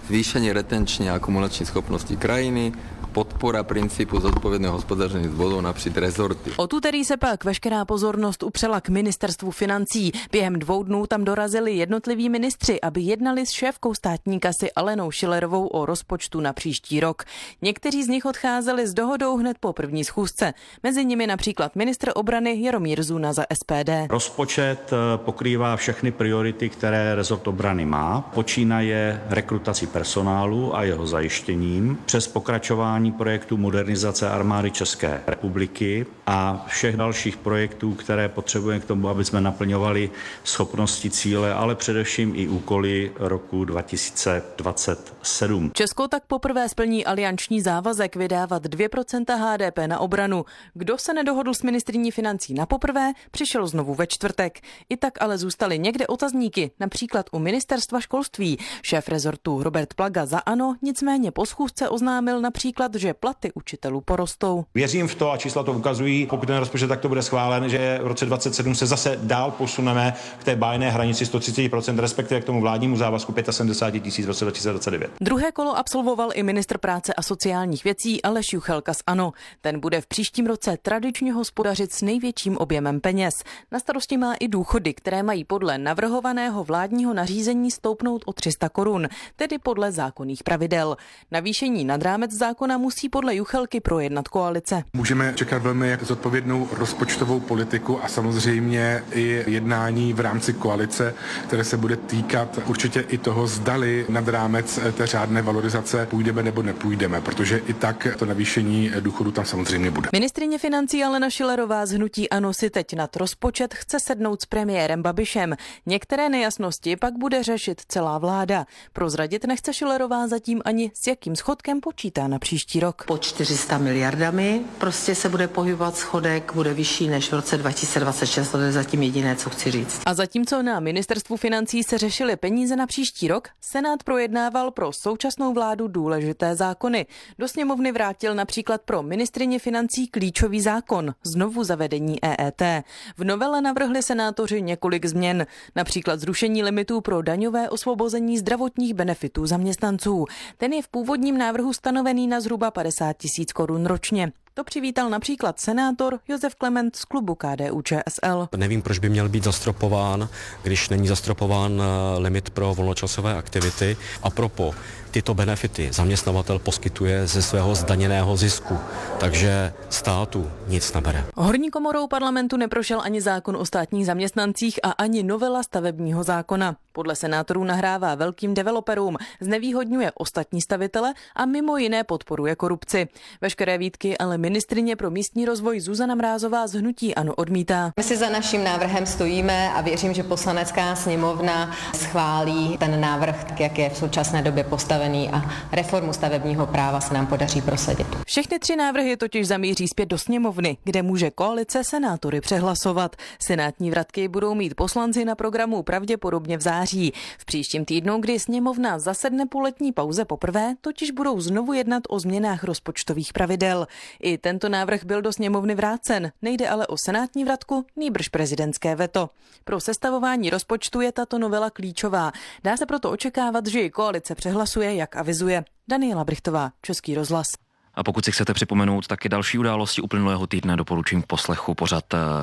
zvýšení retenční a akumulační schopnosti krajiny, podpora principu zodpovědného hospodaření s vodou napříč rezorty. Od úterý se pak veškerá pozornost upřela k ministerstvu financí. Během dvou dnů tam dorazili jednotliví ministři, aby jednali s šéfkou státní kasy Alenou Schillerovou o rozpočtu na příští rok. Někteří z nich odcházeli s dohodou hned po první schůzce. Mezi nimi například ministr obrany Jaromír Zuna za S P D. Rozpočet pokrývá všechny priority, které rezort obrany má. Počínaje rekrutací personálu a jeho zajištěním přes pokračování projektu modernizace armády České republiky a všech dalších projektů, které potřebujeme k tomu, aby jsme naplňovali schopnosti, cíle, ale především i úkoly roku dva tisíce dvacet sedm. Česko tak poprvé splní alianční závazek vydávat dvě procenta H D P na obranu. Kdo se nedohodl s ministryní financí na poprvé, přišel znovu ve čtvrtek. I tak ale zůstaly někde otazníky, například u ministerstva školství. Šéf rezortu Robert Plaga za ANO nicméně po schůzce oznámil například, že platy učitelů porostou. Věřím v to a čísla to ukazují, pokud ten rozpočet takto bude schválen, že v roce dvacet sedm se zase dál posuneme k té bájné hranici sto třicet procent, respektive k tomu vládnímu závazku sedmdesát pět tisíc v roce dva tisíce dvacet devět. Druhé kolo absolvoval i ministr práce a sociálních věcí Aleš Juchelka z ANO. Ten bude v příštím roce tradičně hospodařit s největším objemem peněz. Na starosti má i důchody, které mají podle navrhovaného vládního nařízení stoupnout o tři sta korun, tedy podle zákonných pravidel. Navýšení nad rámec zákona musí podle Juchelky projednat koalice. Můžeme čekat velmi zodpovědnou rozpočtovou politiku a samozřejmě i jednání v rámci koalice, které se bude týkat určitě i toho, zdali nad rámec té řádné valorizace půjdeme nebo nepůjdeme, protože i tak to navýšení důchodu tam samozřejmě bude. Ministryně financí Alena Schillerová z hnutí ANO si teď nad rozpočet chce sednout s premiérem Babišem. Některé nejasnosti pak bude řešit celá vláda. Prozradit nechce Schillerová zatím ani, s jakým schodkem počítá na příští rok. Pod čtyři sta miliardami prostě se bude pohybovat schodek, bude vyšší než v roce dva tisíce dvacet šest, to je zatím jediné, co chci říct. A zatímco na ministerstvu financí se řešily peníze na příští rok, Senát projednával pro současnou vládu důležité zákony. Do sněmovny vrátil například pro ministryni financí klíčový zákon, znovu zavedení E E T. V novele navrhli senátoři několik změn, například zrušení limitů pro daňové osvobození zdravotních benefitů zaměstnanců. Ten je v původním návrhu stanovený na zhruba padesát tisíc korun ročně. To přivítal například senátor Josef Klement z klubu K D U Č S L. Nevím, proč by měl být zastropován, když není zastropován limit pro volnočasové aktivity. A propo, tyto benefity zaměstnavatel poskytuje ze svého zdaněného zisku, takže státu nic nebere. Horní komorou parlamentu neprošel ani zákon o státních zaměstnancích a ani novela stavebního zákona. Podle senátorů nahrává velkým developerům, znevýhodňuje ostatní stavitele a mimo jiné podporuje korupci. Veškeré výtky ale ministryně pro místní rozvoj Zuzana Mrázová z hnutí ANO odmítá. My si za naším návrhem stojíme a věřím, že poslanecká sněmovna schválí ten návrh, tak jak je v současné době postavený, a reformu stavebního práva se nám podaří prosadit. Všechny tři návrhy totiž zamíří zpět do sněmovny, kde může koalice senátory přehlasovat. Senátní vratky budou mít poslanci na programu pravděpodobně v září. V příštím týdnu, kdy sněmovna zasedne po letní pauze poprvé, totiž budou znovu jednat o změnách rozpočtových pravidel. I tento návrh byl do sněmovny vrácen. Nejde ale o senátní vratku, nýbrž prezidentské veto. Pro sestavování rozpočtu je tato novela klíčová. Dá se proto očekávat, že ji koalice přehlasuje, jak avizuje. Daniela Brichtová, Český rozhlas. A pokud si chcete připomenout taky další události uplynulého týdne, doporučím k poslechu pořad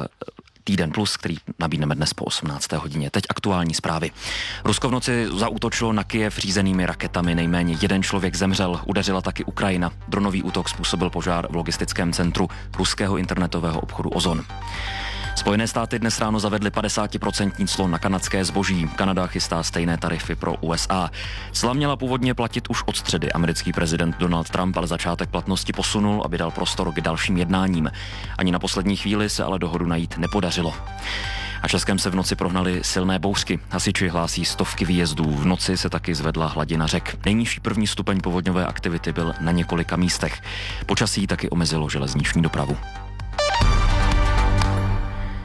Týden plus, který nabídneme dnes po osmnácté hodině. Teď aktuální zprávy. Rusko v noci zaútočilo na Kyjev řízenými raketami. Nejméně jeden člověk zemřel, udeřila taky Ukrajina. Dronový útok způsobil požár v logistickém centru ruského internetového obchodu Ozon. Spojené státy dnes ráno zavedly padesát procent clo na kanadské zboží. Kanada chystá stejné tarify pro U S A. Cla měla původně platit už od středy. Americký prezident Donald Trump ale začátek platnosti posunul, aby dal prostor k dalším jednáním. Ani na poslední chvíli se ale dohodu najít nepodařilo. A Českém se v noci prohnali silné bouřky. Hasiči hlásí stovky výjezdů. V noci se taky zvedla hladina řek. Nejnižší první stupeň povodňové aktivity byl na několika místech. Počasí taky omezilo železniční dopravu.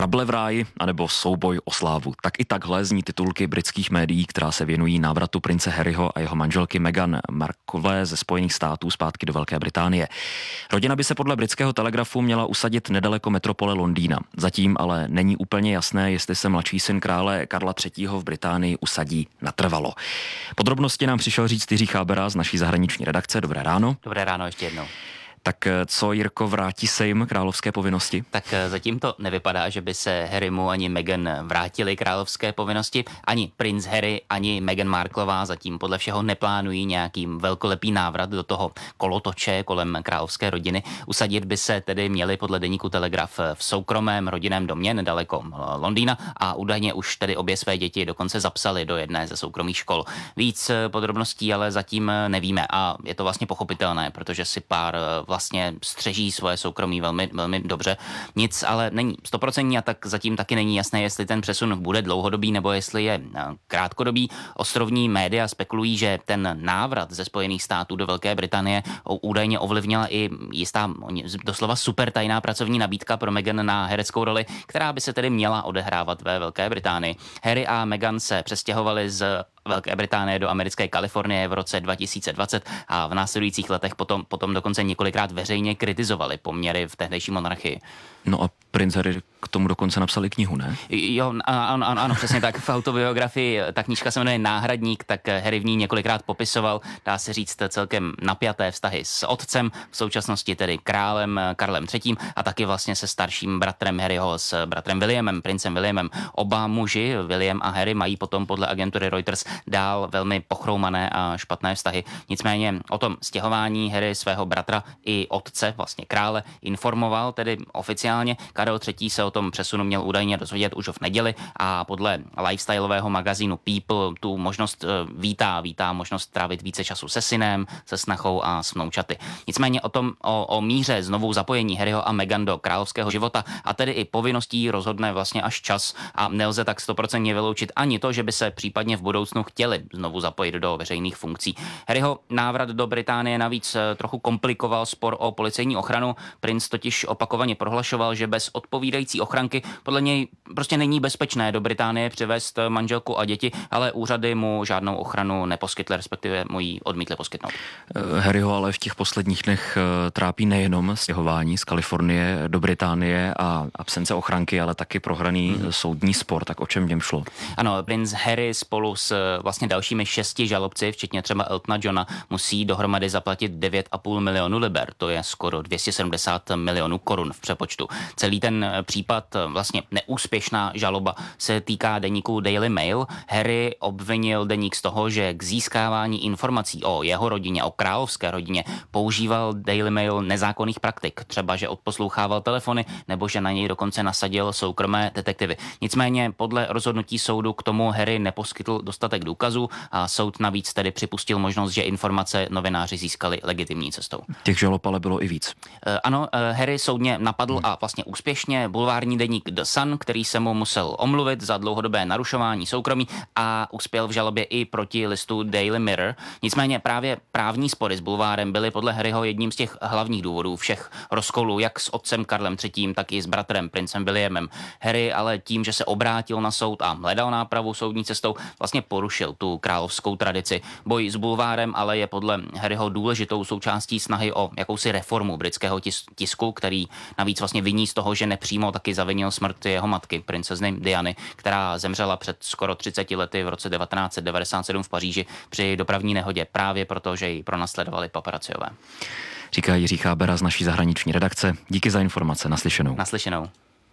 Trable v ráji anebo souboj o slávu. Tak i takhle zní titulky britských médií, která se věnují návratu prince Harryho a jeho manželky Meghan Markle ze Spojených států zpátky do Velké Británie. Rodina by se podle britského Telegrafu měla usadit nedaleko metropole Londýna. Zatím ale není úplně jasné, jestli se mladší syn krále Karla třetího v Británii usadí natrvalo. Podrobnosti nám přišel říct Jiří Chábera z naší zahraniční redakce. Dobré ráno. Dobré ráno ještě jednou. Tak co, Jirko, vrátí se jim královské povinnosti? Tak zatím to nevypadá, že by se Harrymu ani Meghan vrátili královské povinnosti. Ani princ Harry, ani Meghan Marklová zatím podle všeho neplánují nějaký velkolepý návrat do toho kolotoče kolem královské rodiny. Usadit by se tedy měli podle deníku Telegraf v soukromém rodinném domě nedaleko Londýna a údajně už tedy obě své děti dokonce zapsali do jedné ze soukromých škol. Víc podrobností ale zatím nevíme a je to vlastně pochopitelné, protože si pár vlastně střeží svoje soukromí velmi, velmi dobře. Nic ale není stoprocentní a tak zatím taky není jasné, jestli ten přesun bude dlouhodobý nebo jestli je krátkodobý. Ostrovní média spekulují, že ten návrat ze Spojených států do Velké Británie údajně ovlivnila i jistá doslova super tajná pracovní nabídka pro Meghan na hereckou roli, která by se tedy měla odehrávat ve Velké Británii. Harry a Meghan se přestěhovali z Velké Británie do americké Kalifornie v roce dva tisíce dvacet a v následujících letech potom, potom dokonce několikrát veřejně kritizovali poměry v tehdejší monarchii. No a princ Harry k tomu dokonce napsali knihu, ne? Jo, ano, ano, ano, přesně tak. V autobiografii, ta knížka se jmenuje Náhradník, tak Harry v ní několikrát popisoval, dá se říct, celkem napjaté vztahy s otcem, v současnosti tedy králem Karlem třetím a taky vlastně se starším bratrem Harryho, s bratrem Williamem, princem Williamem. Oba muži, William a Harry, mají potom podle agentury Reuters dál velmi pochroumané a špatné vztahy. Nicméně o tom stěhování Harry svého bratra i otce, vlastně krále, informoval tedy oficiálně. Karel třetí se o tom přesunu měl údajně dozvědět už v neděli a podle lifestyleového magazínu People tu možnost vítá, vítá možnost trávit více času se synem, se snachou a s vnoučaty. Nicméně o tom, o, o míře znovu zapojení Harryho a Meghan do královského života a tedy i povinností rozhodne vlastně až čas a nelze tak stoprocentně vyloučit ani to, že by se případně v budoucnu chtěli znovu zapojit do veřejných funkcí. Harryho návrat do Británie navíc trochu komplikoval spor o policejní ochranu. Princ totiž opakovaně prohlašoval, že bez odpovídající ochranky podle něj prostě není bezpečné do Británie přivést manželku a děti, ale úřady mu žádnou ochranu neposkytly, respektive mu ji odmítly poskytnout. Harryho ale v těch posledních dnech trápí nejenom stěhování z Kalifornie do Británie a absence ochranky, ale taky prohraný hmm. soudní spor. Tak o čem v něm šlo? Ano, princ Harry spolu s vlastně dalšími šesti žalobci, včetně třeba Eltona Johna, musí dohromady zaplatit devět a půl milionu liber, to je skoro dvě stě sedmdesát milionů korun v přepočtu. Celý ten případ, vlastně neúspěšná žaloba, se týká deníku Daily Mail. Harry obvinil deník z toho, že k získávání informací o jeho rodině, o královské rodině, používal Daily Mail nezákonných praktik, třeba že odposlouchával telefony nebo že na něj dokonce nasadil soukromé detektivy. Nicméně podle rozhodnutí soudu k tomu Harry neposkytl dostatek důkazů a soud navíc tedy připustil možnost, že informace novináři získali legitimní cestou. Těch žalob ale bylo i víc. Ano, Harry soudně napadl a vlastně úspěšně bulvární deník The Sun, který se mu musel omluvit za dlouhodobé narušování soukromí a uspěl v žalobě i proti listu Daily Mirror. Nicméně právě právní spory s bulvárem byly podle Harryho jedním z těch hlavních důvodů všech rozkolů, jak s otcem Karlem třetím, tak i s bratrem princem Williamem. Harry ale tím, že se obrátil na soud a hledal nápravu soudní cestou, vlastně porušil tu královskou tradici. Boj s bulvárem ale je podle Harryho důležitou součástí snahy o jakousi reformu britského tisku, který navíc vlastně viní z toho, že nepřímo taky zavinil smrt jeho matky, princezny Diany, která zemřela před skoro třiceti lety v roce devatenáct set devadesát sedm v Paříži při dopravní nehodě, právě proto, že ji pronásledovali paparaciové. Říká Jiří Chábera z naší zahraniční redakce. Díky za informace, naslyšenou. Naslyšenou.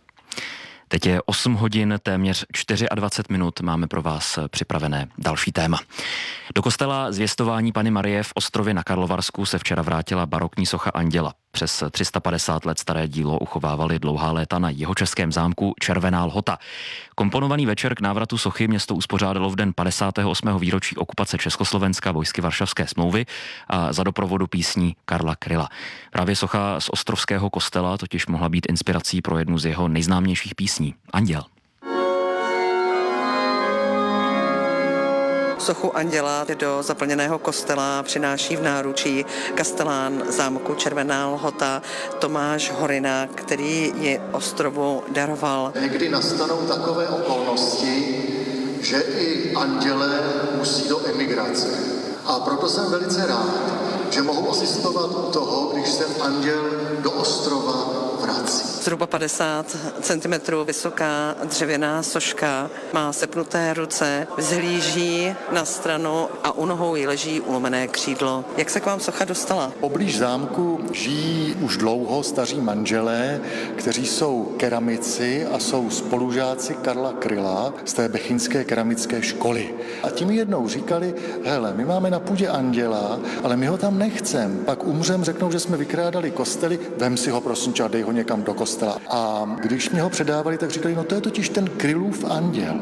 Teď je osm hodin, téměř dvacet čtyři minut, máme pro vás připravené další téma. Do kostela Zvěstování Panny Marie v Ostrově na Karlovarsku se včera vrátila barokní socha Anděla. Přes tři sta padesát let staré dílo uchovávali dlouhá léta na jihočeském zámku Červená Lhota. Komponovaný večer k návratu sochy město uspořádalo v den padesátého osmého výročí okupace Československa vojsky Varšavské smlouvy a za doprovodu písní Karla Kryla. Právě socha z ostrovského kostela totiž mohla být inspirací pro jednu z jeho nejznámějších písní, Anděl. Sochu anděla do zaplněného kostela přináší v náručí kastelán zámku Červená Lhota Tomáš Horina, který ji ostrovu daroval. Někdy nastanou takové okolnosti, že i andělé musí do emigrace. A proto jsem velice rád, že mohu asistovat u toho, když se anděl do ostrova vrací. Zhruba padesát centimetrů vysoká dřevěná soška, má sepnuté ruce, vzhlíží na stranu a u nohou jí leží ulomené křídlo. Jak se k vám socha dostala? Poblíž zámku žijí už dlouho staří manželé, kteří jsou keramici a jsou spolužáci Karla Kryla z té bechyňské keramické školy. A tím jednou říkali, hele, my máme na půdě anděla, ale my ho tam nechcem. Pak umřem, řeknou, že jsme vykrádali kostely, vem si ho prosím tě, dej ho někam do kostela. A když mě ho předávali, tak říkali, no to je totiž ten Krylův anděl.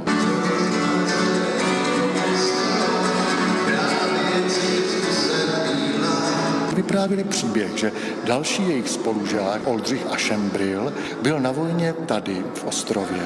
Vyprávěli příběh, že další jejich spolužák Oldřich Aschenbril byl na vojně tady v Ostrově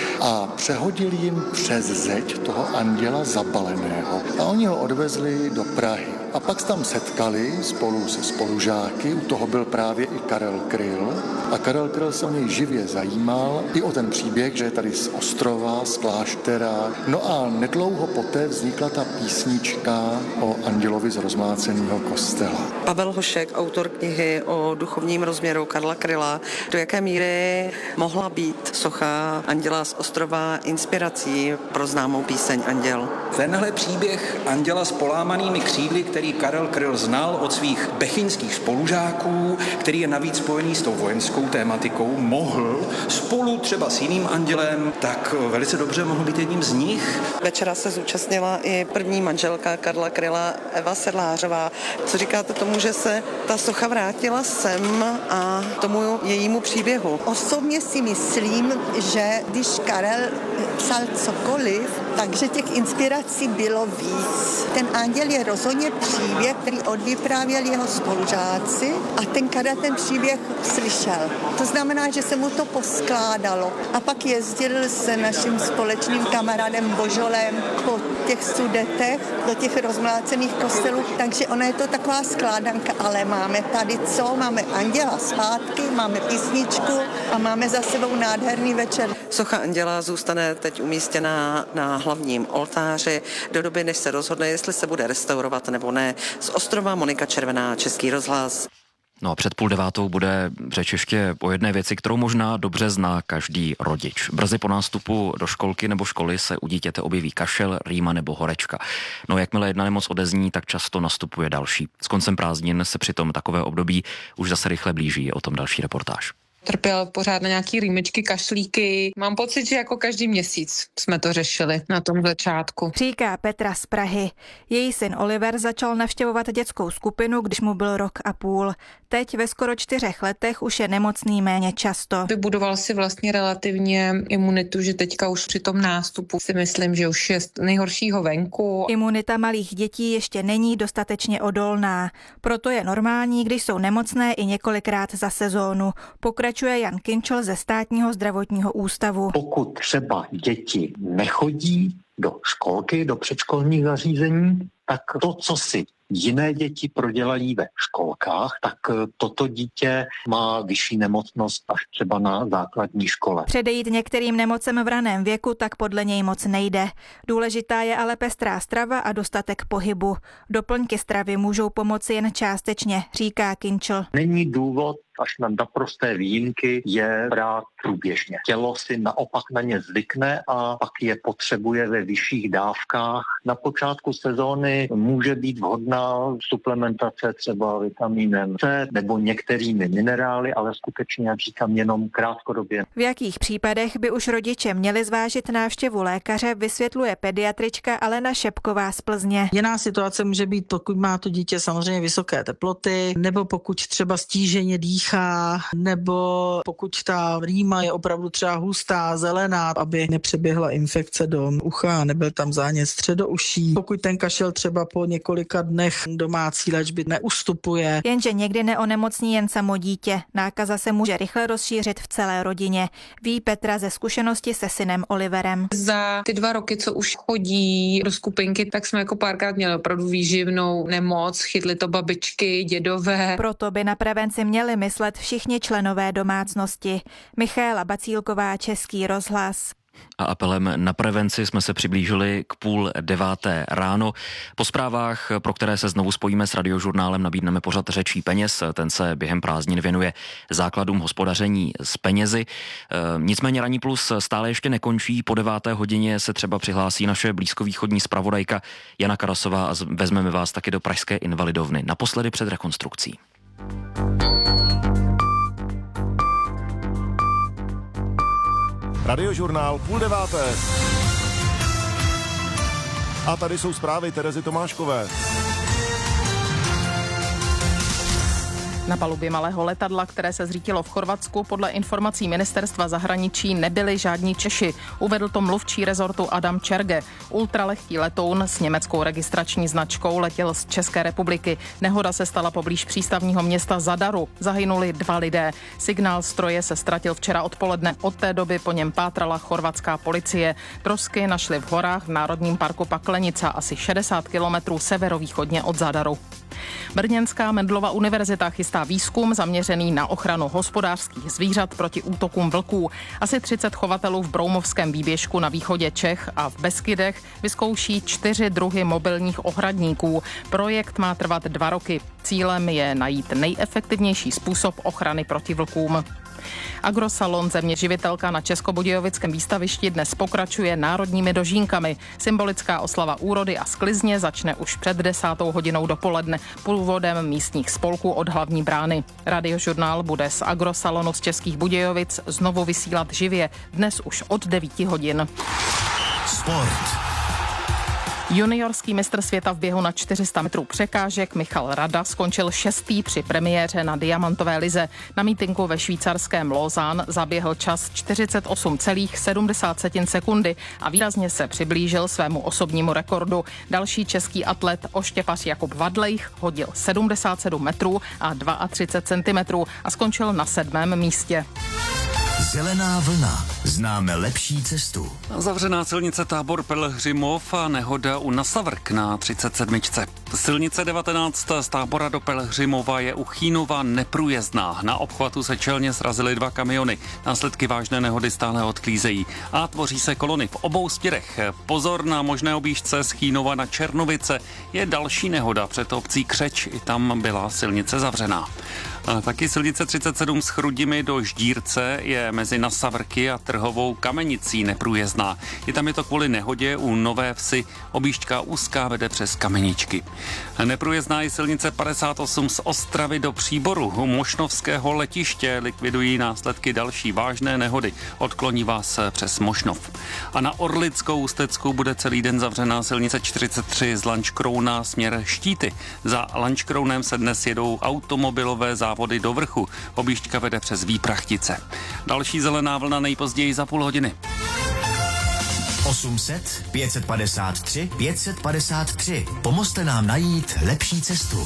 a přehodil jim přes zeď toho anděla zabaleného a oni ho odvezli do Prahy. A pak se tam setkali spolu se spolužáky, u toho byl právě i Karel Kryl a Karel Kryl se o něj živě zajímal i o ten příběh, že je tady z Ostrova, z kláštera. No a nedlouho poté vznikla ta písnička o andělovi z rozmláceného kostela. Pavel Hošek, autor knihy o duchovním rozměru Karla Kryla, do jaké míry mohla být socha anděla z Ostrova inspirací pro známou píseň Anděl? Tenhle příběh anděla s polámanými křídly, který Karel Kryl znal od svých bechyňských spolužáků, který je navíc spojený s tou vojenskou tématikou, mohl spolu třeba s jiným andělem, tak velice dobře mohl být jedním z nich. Večera se zúčastnila i první manželka Karla Kryla, Eva Sedlářová. Co říkáte tomu, že se ta socha vrátila sem a tomu jejímu příběhu? Osobně si myslím, že když Karel psal cokoliv, takže těch inspirací bylo víc. Ten anděl je rozhodně příběh, který odvyprávěl jeho spolužáci a ten Karel ten příběh slyšel. To znamená, že se mu to poskládalo. A pak jezdil s naším společným kamarádem Božolem po těch Sudetech do těch rozmlácených kostelů, takže ona je to taková skládanka, ale máme tady co? Máme anděla zpátky, máme písničku a máme za sebou nádherný večer. Socha anděla zůstane teď umístěná na hlavním oltáři do doby, než se rozhodne, jestli se bude restaurovat nebo ne. Z Ostrova Monika Červená, Český rozhlas. No a před půl devátou bude řeč ještě o jedné věci, kterou možná dobře zná každý rodič. Brzy po nástupu do školky nebo školy se u dítěte objeví kašel, rýma nebo horečka. No jakmile jedna nemoc odezní, tak často nastupuje další. S koncem prázdnin se přitom takové období už zase rychle blíží, o tom další reportáž. Trpěl pořád na nějaký rýmičky, kašlíky. Mám pocit, že jako každý měsíc jsme to řešili na tom začátku. Říká Petra z Prahy. Její syn Oliver začal navštěvovat dětskou skupinu, když mu byl rok a půl. Teď ve skoro čtyřech letech už je nemocný méně často. Vybudoval si vlastně relativně imunitu, že teďka už při tom nástupu si myslím, že už je z nejhoršího venku. Imunita malých dětí ještě není dostatečně odolná. Proto je normální, když jsou nemocné i několikrát za sezónu. Pokračuje Jan Kinčl ze Státního zdravotního ústavu. Pokud třeba děti nechodí do školky, do předškolních zařízení, tak to, co si jiné děti prodělají ve školkách, tak toto dítě má vyšší nemocnost až třeba na základní škole. Předejít některým nemocem v raném věku tak podle něj moc nejde. Důležitá je ale pestrá strava a dostatek pohybu. Doplňky stravy můžou pomoci jen částečně, říká Kinčl. Není důvod až na naprosté výjimky je brát průběžně. Tělo si naopak na ně zvykne a pak je potřebuje ve vyšších dávkách. Na počátku sezóny může být vhodná suplementace třeba vitamínem C nebo některými minerály, ale skutečně, jak říkám, jenom krátkodobě. V jakých případech by už rodiče měli zvážit návštěvu lékaře, vysvětluje pediatrička Alena Šepková z Plzně. Jiná situace může být, pokud má to dítě samozřejmě vysoké teploty, nebo pokud třeba stíženě dýchá dýchá, nebo pokud ta rýma je opravdu třeba hustá, zelená, aby nepřeběhla infekce do ucha, nebyl tam zánět středouší. Pokud ten kašel třeba po několika dnech domácí léčby neustupuje. Jenže někdy neonemocní jen samo dítě. Nákaza se může rychle rozšířit v celé rodině. Ví Petra ze zkušenosti se synem Oliverem. Za ty dva roky, co už chodí do skupinky, tak jsme jako párkrát měli opravdu výživnou nemoc, chytli to babičky, dědové. Proto by na prevenci měli myslet všichni členové domácnosti. Michaela Bacílková, Český rozhlas. A apelem na prevenci jsme se přiblížili k půl deváté ráno. Po zprávách, pro které se znovu spojíme s Radiožurnálem, nabídneme pořad Řečí peněz. Ten se během prázdnin věnuje základům hospodaření s penězi. Nicméně Ranní plus stále ještě nekončí. Po deváté hodině se třeba přihlásí naše blízkovýchodní zpravodajka Jana Karasová a vezmeme vás taky do pražské Invalidovny. Naposledy před rekonstrukcí. Radiožurnál půl deváté. A tady jsou zprávy Terezy Tomáškové. Na palubě malého letadla, které se zřítilo v Chorvatsku, podle informací ministerstva zahraničí nebyli žádní Češi. Uvedl to mluvčí rezortu Adam Čerge. Ultralehký letoun s německou registrační značkou letěl z České republiky. Nehoda se stala poblíž přístavního města Zadaru. Zahynuli dva lidé. Signál stroje se ztratil včera odpoledne. Od té doby po něm pátrala chorvatská policie. Trosky našli v horách v Národním parku Paklenica, asi šedesát kilometrů severovýchodně od Zadaru. Brněnská Mendelova univerzita chystá výzkum zaměřený na ochranu hospodářských zvířat proti útokům vlků. Asi třicet chovatelů v Broumovském výběžku na východě Čech a v Beskydech vyzkouší čtyři druhy mobilních ohradníků. Projekt má trvat dva roky. Cílem je najít nejefektivnější způsob ochrany proti vlkům. Agrosalon Země živitelka na Českobudějovickém výstavišti dnes pokračuje národními dožínkami. Symbolická oslava úrody a sklizně začne už před desátou hodinou dopoledne průvodem místních spolků od hlavní brány. Radiožurnál bude z Agrosalonu z Českých Budějovic znovu vysílat živě, dnes už od devíti hodin. Sport. Juniorský mistr světa v běhu na čtyři sta metrů překážek Michal Rada skončil šestý při premiéře na diamantové lize. Na mítinku ve švýcarském Lausanne zaběhl čas čtyřicet osm celá sedmdesát sekundy a výrazně se přiblížil svému osobnímu rekordu. Další český atlet oštěpař Jakub Vadlejch hodil sedmdesát sedm metrů a třicet dva centimetrů a skončil na sedmém místě. Zelená vlna. Známe lepší cestu. Zavřená silnice Tábor Pelhřimov a nehoda u Nasavrk na třicet sedm. Silnice devatenáct z Tábora do Pelhřimova je u Chínova neprůjezdná. Na obchvatu se čelně srazily dva kamiony. Následky vážné nehody stále odklízejí a tvoří se kolony v obou směrech. Pozor na možné objížďce z Chínova na Černovice. Je další nehoda před obcí Křeč. I tam byla silnice zavřená. A taky silnice třicet sedm z Chrudimi do Ždírce je mezi Nasavrky a Trhovou Kamenicí neprůjezdná. I tam je to kvůli nehodě u Nové Vsi. Objížďka úzká vede přes Kameničky. Neprůjezdná je silnice padesát osm z Ostravy do Příboru. U Mošnovského letiště likvidují následky další vážné nehody. Odkloní vás přes Mošnov. A na Orlickou Ústecku bude celý den zavřená silnice čtyřicet tři z Lanškrouna směr Štíty. Za Lanškrounem se dnes jedou automobilové závody do Vrchu. Objížďka vede přes Výprachtice. Další zelená vlna nejpozději za půl hodiny. osm set, pět set padesát tři, pět set padesát tři. Pomozte nám najít lepší cestu.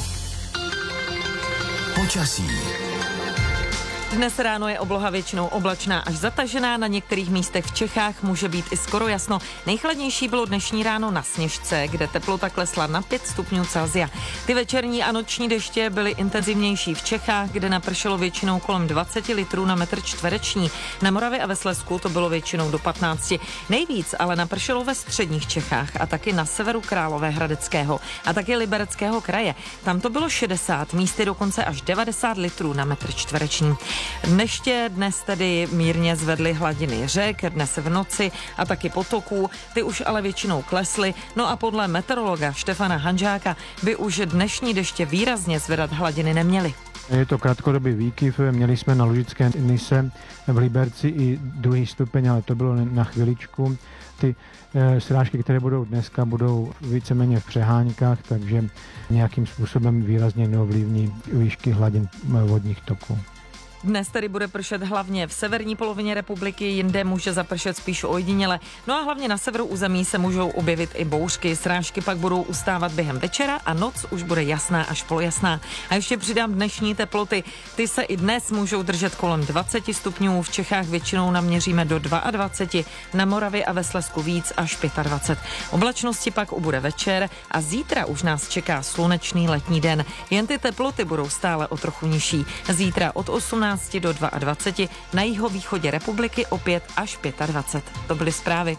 Počasí. Dnes ráno je obloha většinou oblačná až zatažená, na některých místech v Čechách může být i skoro jasno. Nejchladnější bylo dnešní ráno na Sněžce, kde teplota klesla na pět stupňů Celsia. Ty večerní a noční deště byly intenzivnější v Čechách, kde napršelo většinou kolem dvacet litrů na metr čtvereční. Na Moravě a ve Slezsku to bylo většinou do patnácti. Nejvíc ale napršelo ve středních Čechách a taky na severu Královéhradeckého a taky Libereckého kraje. Tam to bylo šedesát, místy dokonce až devadesát litrů na metr čtvereční. Deště dnes tedy mírně zvedly hladiny řek, dnes v noci a taky potoků, ty už ale většinou klesly, no a podle meteorologa Štefana Hanžáka by už dnešní deště výrazně zvedat hladiny neměly. Je to krátkodobý výkyv, měli jsme na Lužické Nise v Liberci i druhý stupeň, ale to bylo na chviličku. Ty e, srážky, které budou dneska, budou víceméně v přeháňkách, takže nějakým způsobem výrazně neovlivní výšky hladin vodních toků. Dnes tedy bude pršet hlavně v severní polovině republiky, jinde může zapršet spíš ojediněle. No a hlavně na severu území se můžou objevit i bouřky. Srážky pak budou ustávat během večera a noc už bude jasná až polojasná. A ještě přidám dnešní teploty. Ty se i dnes můžou držet kolem dvacet stupňů. V Čechách většinou naměříme do dvacet dva, na Moravě a ve Slezsku víc až dvacet pět. Oblačnosti pak ubude večer a zítra už nás čeká slunečný letní den. Jen ty teploty budou stále o trochu nižší. Zítra od osmnácti do dvaceti dvou, na jihovýchodě republiky opět až dvacet pět. To byly zprávy.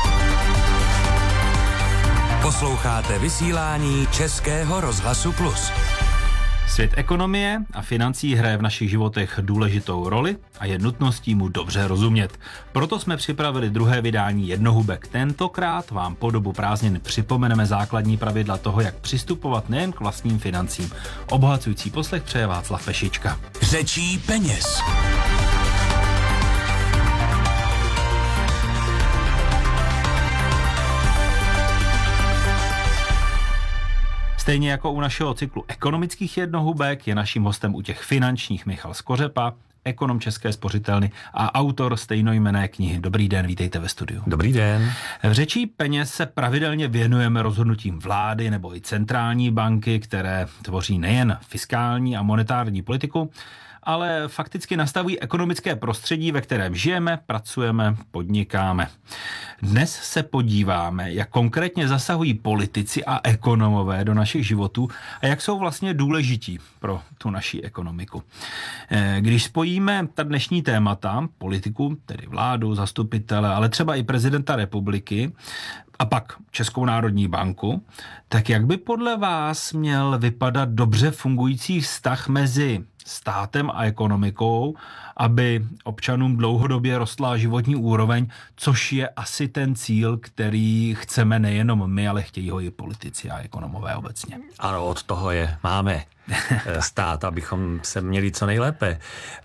Posloucháte vysílání Českého rozhlasu Plus. Svět ekonomie a financí hraje v našich životech důležitou roli a je nutností mu dobře rozumět. Proto jsme připravili druhé vydání Jednohubek. Tentokrát vám po dobu prázdnin připomeneme základní pravidla toho, jak přistupovat nejen k vlastním financím. Obohacující poslech přeje Václav Pešička. Řečí peněz. Stejně jako u našeho cyklu ekonomických jednohubek je naším hostem u těch finančních Michal Skořepa, ekonom České spořitelny a autor stejnojmenné knihy. Dobrý den, vítejte ve studiu. Dobrý den. V Řečí peněz se pravidelně věnujeme rozhodnutím vlády nebo i centrální banky, které tvoří nejen fiskální a monetární politiku, ale fakticky nastavují ekonomické prostředí, ve kterém žijeme, pracujeme, podnikáme. Dnes se podíváme, jak konkrétně zasahují politici a ekonomové do našich životů a jak jsou vlastně důležití pro tu naši ekonomiku. Když spojíme ta dnešní témata, politiku, tedy vládu, zastupitele, ale třeba i prezidenta republiky, a pak Českou národní banku, tak jak by podle vás měl vypadat dobře fungující vztah mezi státem a ekonomikou, aby občanům dlouhodobě rostla životní úroveň, což je asi ten cíl, který chceme nejenom my, ale chtějí ho i politici a ekonomové obecně. Ano, od toho je máme stát, abychom se měli co nejlépe.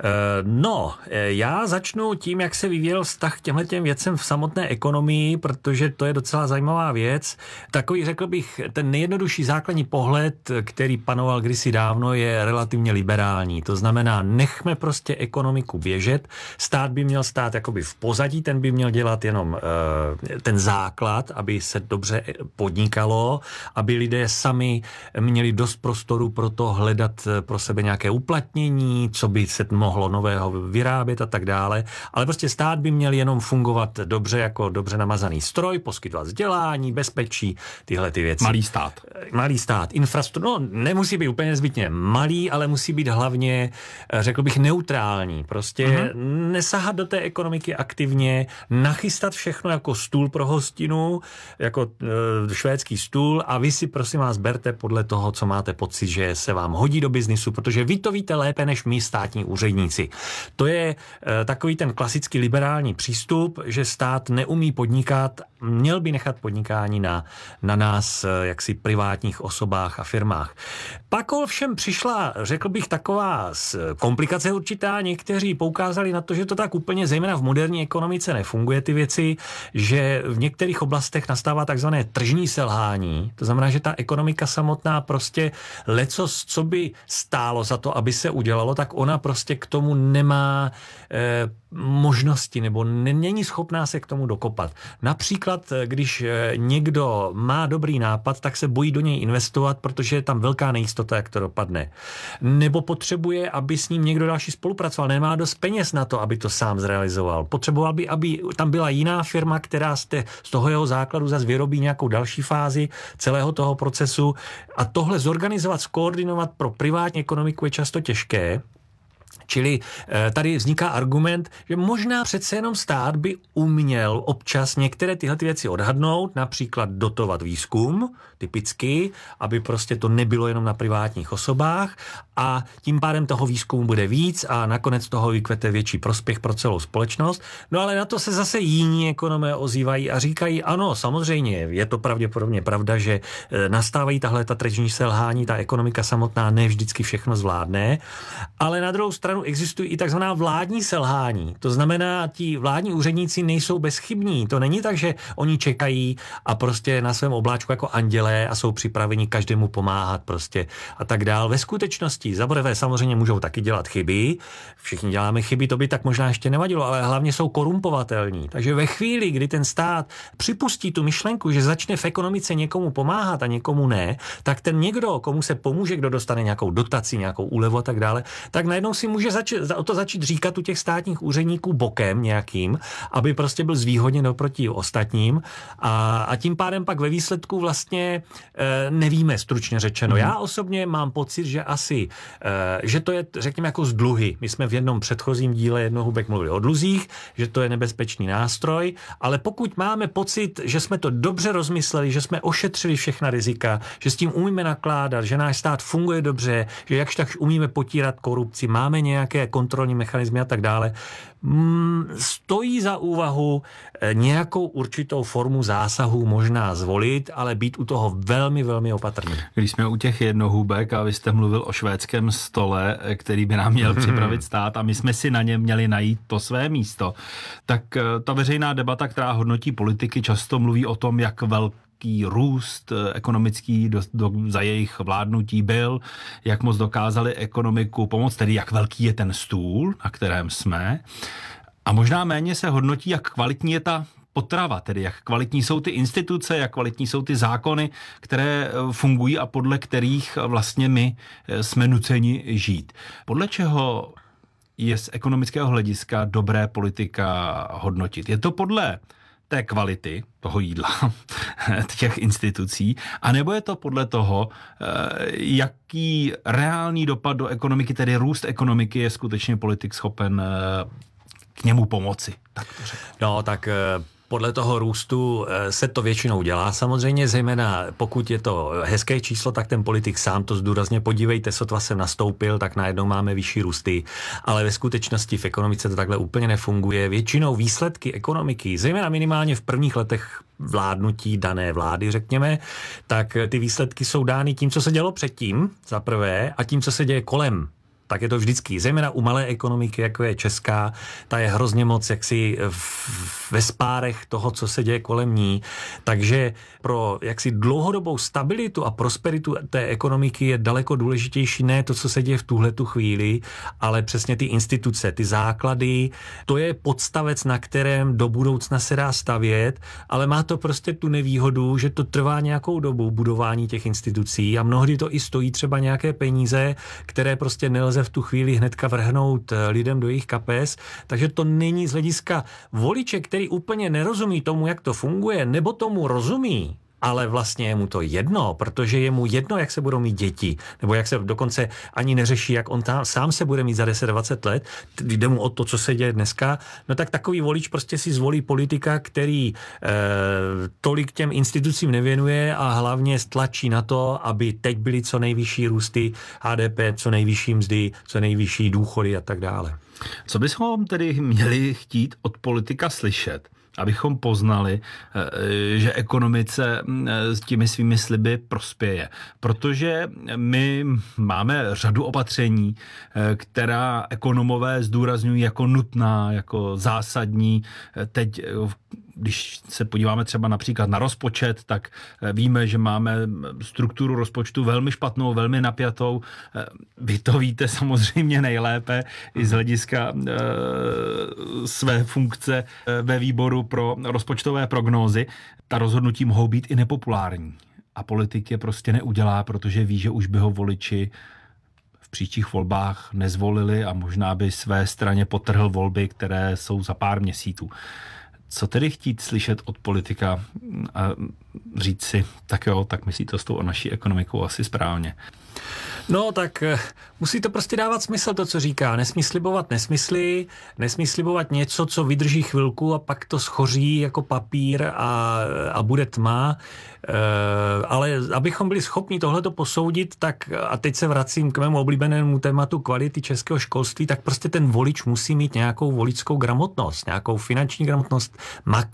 No, já začnu tím, jak se vyvíjel vztah k těmhletěm věcem v samotné ekonomii, protože to je docela zajímavá věc. Takový, řekl bych, ten nejjednodušší základní pohled, který panoval kdysi dávno, je relativně liberální. To znamená, nechme prostě ekonomiku běžet. Stát by měl stát jakoby v pozadí, ten by měl dělat jenom uh, ten základ, aby se dobře podnikalo, aby lidé sami měli dost prostoru pro to hledat pro sebe nějaké uplatnění, co by se mohlo nového vyrábět a tak dále. Ale prostě stát by měl jenom fungovat dobře jako dobře namazaný stroj, poskytovat vzdělání, bezpečí, tyhle ty věci. Malý stát. Malý stát. Infrastruktura, no nemusí být úplně zbytně malý, ale musí být hlavně, řekl bych, neutrální. Prostě uh-huh. nesahat do té ekonomiky aktivně, nachystat všechno jako stůl pro hostinu, jako e, švédský stůl a vy si prosím vás berte podle toho, co máte pocit, že se vám hodí do biznisu, protože vy to víte lépe než my státní úředníci. To je e, takový ten klasický liberální přístup, že stát neumí podnikat, měl by nechat podnikání na, na nás, e, jaksi privátních osobách a firmách. Pak ovšem přišla, řekl bych, taková komplikace určitá. Někteří poukázali na to, že to tak úplně, zejména v moderní ekonomice, nefunguje ty věci, že v některých oblastech nastává takzvané tržní selhání. To znamená, že ta ekonomika samotná prostě lecos, co by stálo za to, aby se udělalo, tak ona prostě k tomu nemá eh, možnosti nebo není schopná se k tomu dokopat. Například, když někdo má dobrý nápad, tak se bojí do něj investovat, protože je tam velká nejistota, jak to dopadne. Nebo potřebuje, aby s ním někdo další spolupracoval. Nemá dost peněz na to, aby to sám zrealizoval. Potřeboval by, aby tam byla jiná firma, která z, té, z toho jeho základu zase vyrobí nějakou další fázi celého toho procesu. A tohle zorganizovat, skoordinovat pro privátní ekonomiku je často těžké. Čili tady vzniká argument, že možná přece jenom stát by uměl občas některé tyhle ty věci odhadnout, například dotovat výzkum, typicky, aby prostě to nebylo jenom na privátních osobách a tím pádem toho výzkumu bude víc a nakonec toho vykvete větší prospěch pro celou společnost. No ale na to se zase jiní ekonomé ozývají a říkají, ano, samozřejmě, je to pravděpodobně pravda, že nastávají tahle ta tržní selhání, ta ekonomika samotná ne vždycky všechno zvládne, ale na druhou stranu stranu existují i takzvaná vládní selhání. To znamená, ti vládní úředníci nejsou bezchybní. To není tak, že oni čekají a prostě na svém obláčku jako andělé a jsou připraveni každému pomáhat prostě a tak dál. Ve skutečnosti za prvé samozřejmě můžou taky dělat chyby. Všichni děláme chyby, to by tak možná ještě nevadilo, ale hlavně jsou korumpovatelní. Takže ve chvíli, kdy ten stát připustí tu myšlenku, že začne v ekonomice někomu pomáhat a někomu ne, tak ten někdo, komu se pomůže, kdo dostane nějakou dotaci, nějakou úlevu a tak dále, tak najednou si může zač- o to začít říkat u těch státních úředníků bokem nějakým, aby prostě byl zvýhodněn oproti ostatním a, a tím pádem pak ve výsledku vlastně e, nevíme, stručně řečeno. Já osobně mám pocit, že asi, e, že to je, řekněme, jako z dluhy. My jsme v jednom předchozím díle Jednohubek mluvili o dluzích, že to je nebezpečný nástroj, ale pokud máme pocit, že jsme to dobře rozmysleli, že jsme ošetřili všechna rizika, že s tím umíme nakládat, že náš stát funguje dobře, že jakž tak umíme potírat korupci, máme nějaké kontrolní mechanismy a tak dále, stojí za úvahu nějakou určitou formu zásahu možná zvolit, ale být u toho velmi, velmi opatrný. Když jsme u těch jednohubek a vy jste mluvil o švédském stole, který by nám měl připravit stát a my jsme si na něm měli najít to své místo, tak ta veřejná debata, která hodnotí politiky, často mluví o tom, jak velký růst ekonomický do, do, za jejich vládnutí byl, jak moc dokázali ekonomiku pomoct, tedy jak velký je ten stůl, na kterém jsme. A možná méně se hodnotí, jak kvalitní je ta potrava, tedy jak kvalitní jsou ty instituce, jak kvalitní jsou ty zákony, které fungují a podle kterých vlastně my jsme nuceni žít. Podle čeho je z ekonomického hlediska dobré politika hodnotit? Je to podle té kvality toho jídla, těch institucí, anebo je to podle toho, jaký reálný dopad do ekonomiky, tedy růst ekonomiky, je skutečně politik schopen k němu pomoci? Tak to řeknu. No, tak podle toho růstu se to většinou dělá samozřejmě, zejména pokud je to hezké číslo, tak ten politik sám to zdůrazně, podívejte, sotva jsem nastoupil, tak najednou máme vyšší růsty, ale ve skutečnosti v ekonomice to takhle úplně nefunguje. Většinou výsledky ekonomiky, zejména minimálně v prvních letech vládnutí dané vlády, řekněme, tak ty výsledky jsou dány tím, co se dělo předtím, za prvé, a tím, co se děje kolem. Tak je to vždycky, zejména u malé ekonomiky, jako je česká, ta je hrozně moc jaksi v, ve spárech toho, co se děje kolem ní. Takže pro jaksi dlouhodobou stabilitu a prosperitu té ekonomiky je daleko důležitější ne to, co se děje v tuhletu chvíli, ale přesně ty instituce, ty základy. To je podstavec, na kterém do budoucna se dá stavět, ale má to prostě tu nevýhodu, že to trvá nějakou dobu budování těch institucí a mnohdy to i stojí třeba nějaké peníze, které prostě nelze v tu chvíli hnedka vrhnout lidem do jejich kapes, takže to není z hlediska voliče, který úplně nerozumí tomu, jak to funguje, nebo tomu rozumí, ale vlastně je mu to jedno, protože je mu jedno, jak se budou mít děti, nebo jak se dokonce ani neřeší, jak on tam sám se bude mít za deset dvacet let, jde mu o to, co se děje dneska, no tak takový volič prostě si zvolí politika, který e, tolik těm institucím nevěnuje a hlavně stlačí na to, aby teď byly co nejvyšší růsty H D P, co nejvyšší mzdy, co nejvyšší důchody a tak dále. Co bychom tedy měli chtít od politika slyšet, abychom poznali, že ekonomice s těmi svými sliby prospěje? Protože my máme řadu opatření, která ekonomové zdůrazňují jako nutná, jako zásadní. Teď, když se podíváme třeba například na rozpočet, tak víme, že máme strukturu rozpočtu velmi špatnou, velmi napjatou. Vy to víte samozřejmě nejlépe i z hlediska e, své funkce ve výboru pro rozpočtové prognózy. Ta rozhodnutí mohou být i nepopulární. A politik je prostě neudělá, protože ví, že už by ho voliči v příštích volbách nezvolili a možná by své straně potrhl volby, které jsou za pár měsíců. Co tedy chtít slyšet od politika a říct si, tak jo, tak myslí to s tou naší ekonomikou asi správně? No tak musí to prostě dávat smysl, to, co říká. Nesmí slibovat nesmysly, nesmí slibovat něco, co vydrží chvilku a pak to schoří jako papír a, a bude tma. E, ale abychom byli schopni tohleto posoudit, tak a teď se vracím k mému oblíbenému tématu kvality českého školství, tak prostě ten volič musí mít nějakou voličskou gramotnost, nějakou finanční gramotnost, makro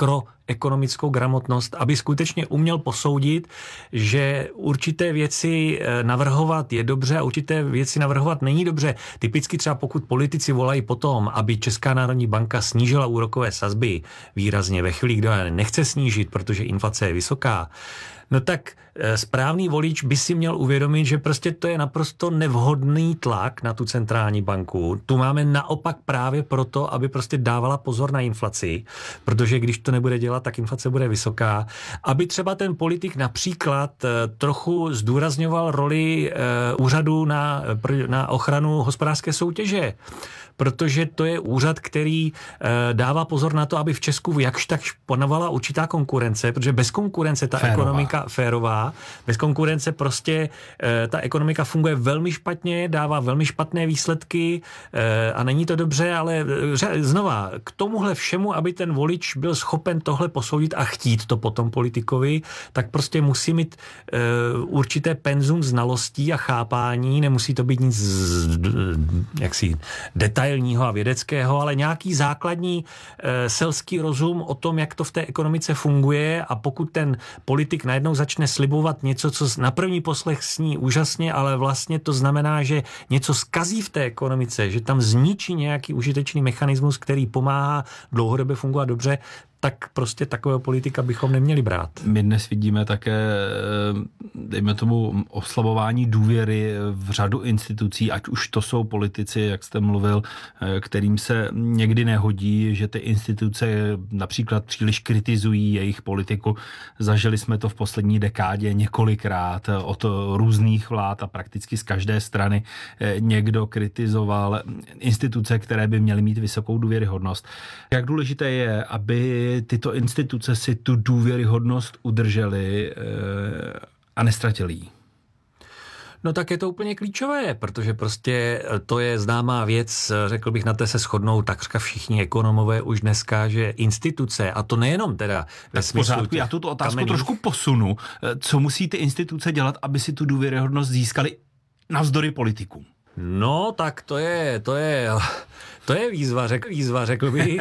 ekonomickou gramotnost, aby skutečně uměl posoudit, že určité věci navrhovat je dobře a určité věci navrhovat není dobře. Typicky třeba pokud politici volají potom, aby Česká národní banka snížila úrokové sazby výrazně ve chvíli, kdo je nechce snížit, protože inflace je vysoká, no tak správný volič by si měl uvědomit, že prostě to je naprosto nevhodný tlak na tu centrální banku. Tu máme naopak právě proto, aby prostě dávala pozor na inflaci, protože když to nebude dělat, tak inflace bude vysoká. Aby třeba ten politik například trochu zdůrazňoval roli úřadu na, na ochranu hospodářské soutěže, protože to je úřad, který e, dává pozor na to, aby v Česku jakž tak panovala určitá konkurence, protože bez konkurence ta férová. ekonomika férová, bez konkurence prostě e, ta ekonomika funguje velmi špatně, dává velmi špatné výsledky e, a není to dobře, ale e, znova, k tomuhle všemu, aby ten volič byl schopen tohle posoudit a chtít to potom politikovi, tak prostě musí mít e, určité penzum znalostí a chápání, nemusí to být nic z, jaksi detailního a vědeckého, ale nějaký základní e, selský rozum o tom, jak to v té ekonomice funguje, a pokud ten politik najednou začne slibovat něco, co na první poslech sní úžasně, ale vlastně to znamená, že něco zkazí v té ekonomice, že tam zničí nějaký užitečný mechanismus, který pomáhá dlouhodobě fungovat dobře, tak prostě takového politika bychom neměli brát. My dnes vidíme také, dejme tomu, oslabování důvěry v řadu institucí, ať už to jsou politici, jak jste mluvil, kterým se někdy nehodí, že ty instituce například příliš kritizují jejich politiku. Zažili jsme to v poslední dekádě několikrát od různých vlád a prakticky z každé strany někdo kritizoval instituce, které by měly mít vysokou důvěryhodnost. Jak důležité je, aby tyto instituce si tu důvěryhodnost udržely a nestratili ji? No tak je to úplně klíčové, protože prostě to je známá věc, řekl bych, na té se shodnou takřka všichni ekonomové už dneska, že instituce, a to nejenom teda ve smyslu pořádku, já tuto otázku kamenných... trošku posunu. Co musí ty instituce dělat, aby si tu důvěryhodnost získali navzdory politikům? No, tak to je, to je, to je výzva, řekl, výzva, řekl bych.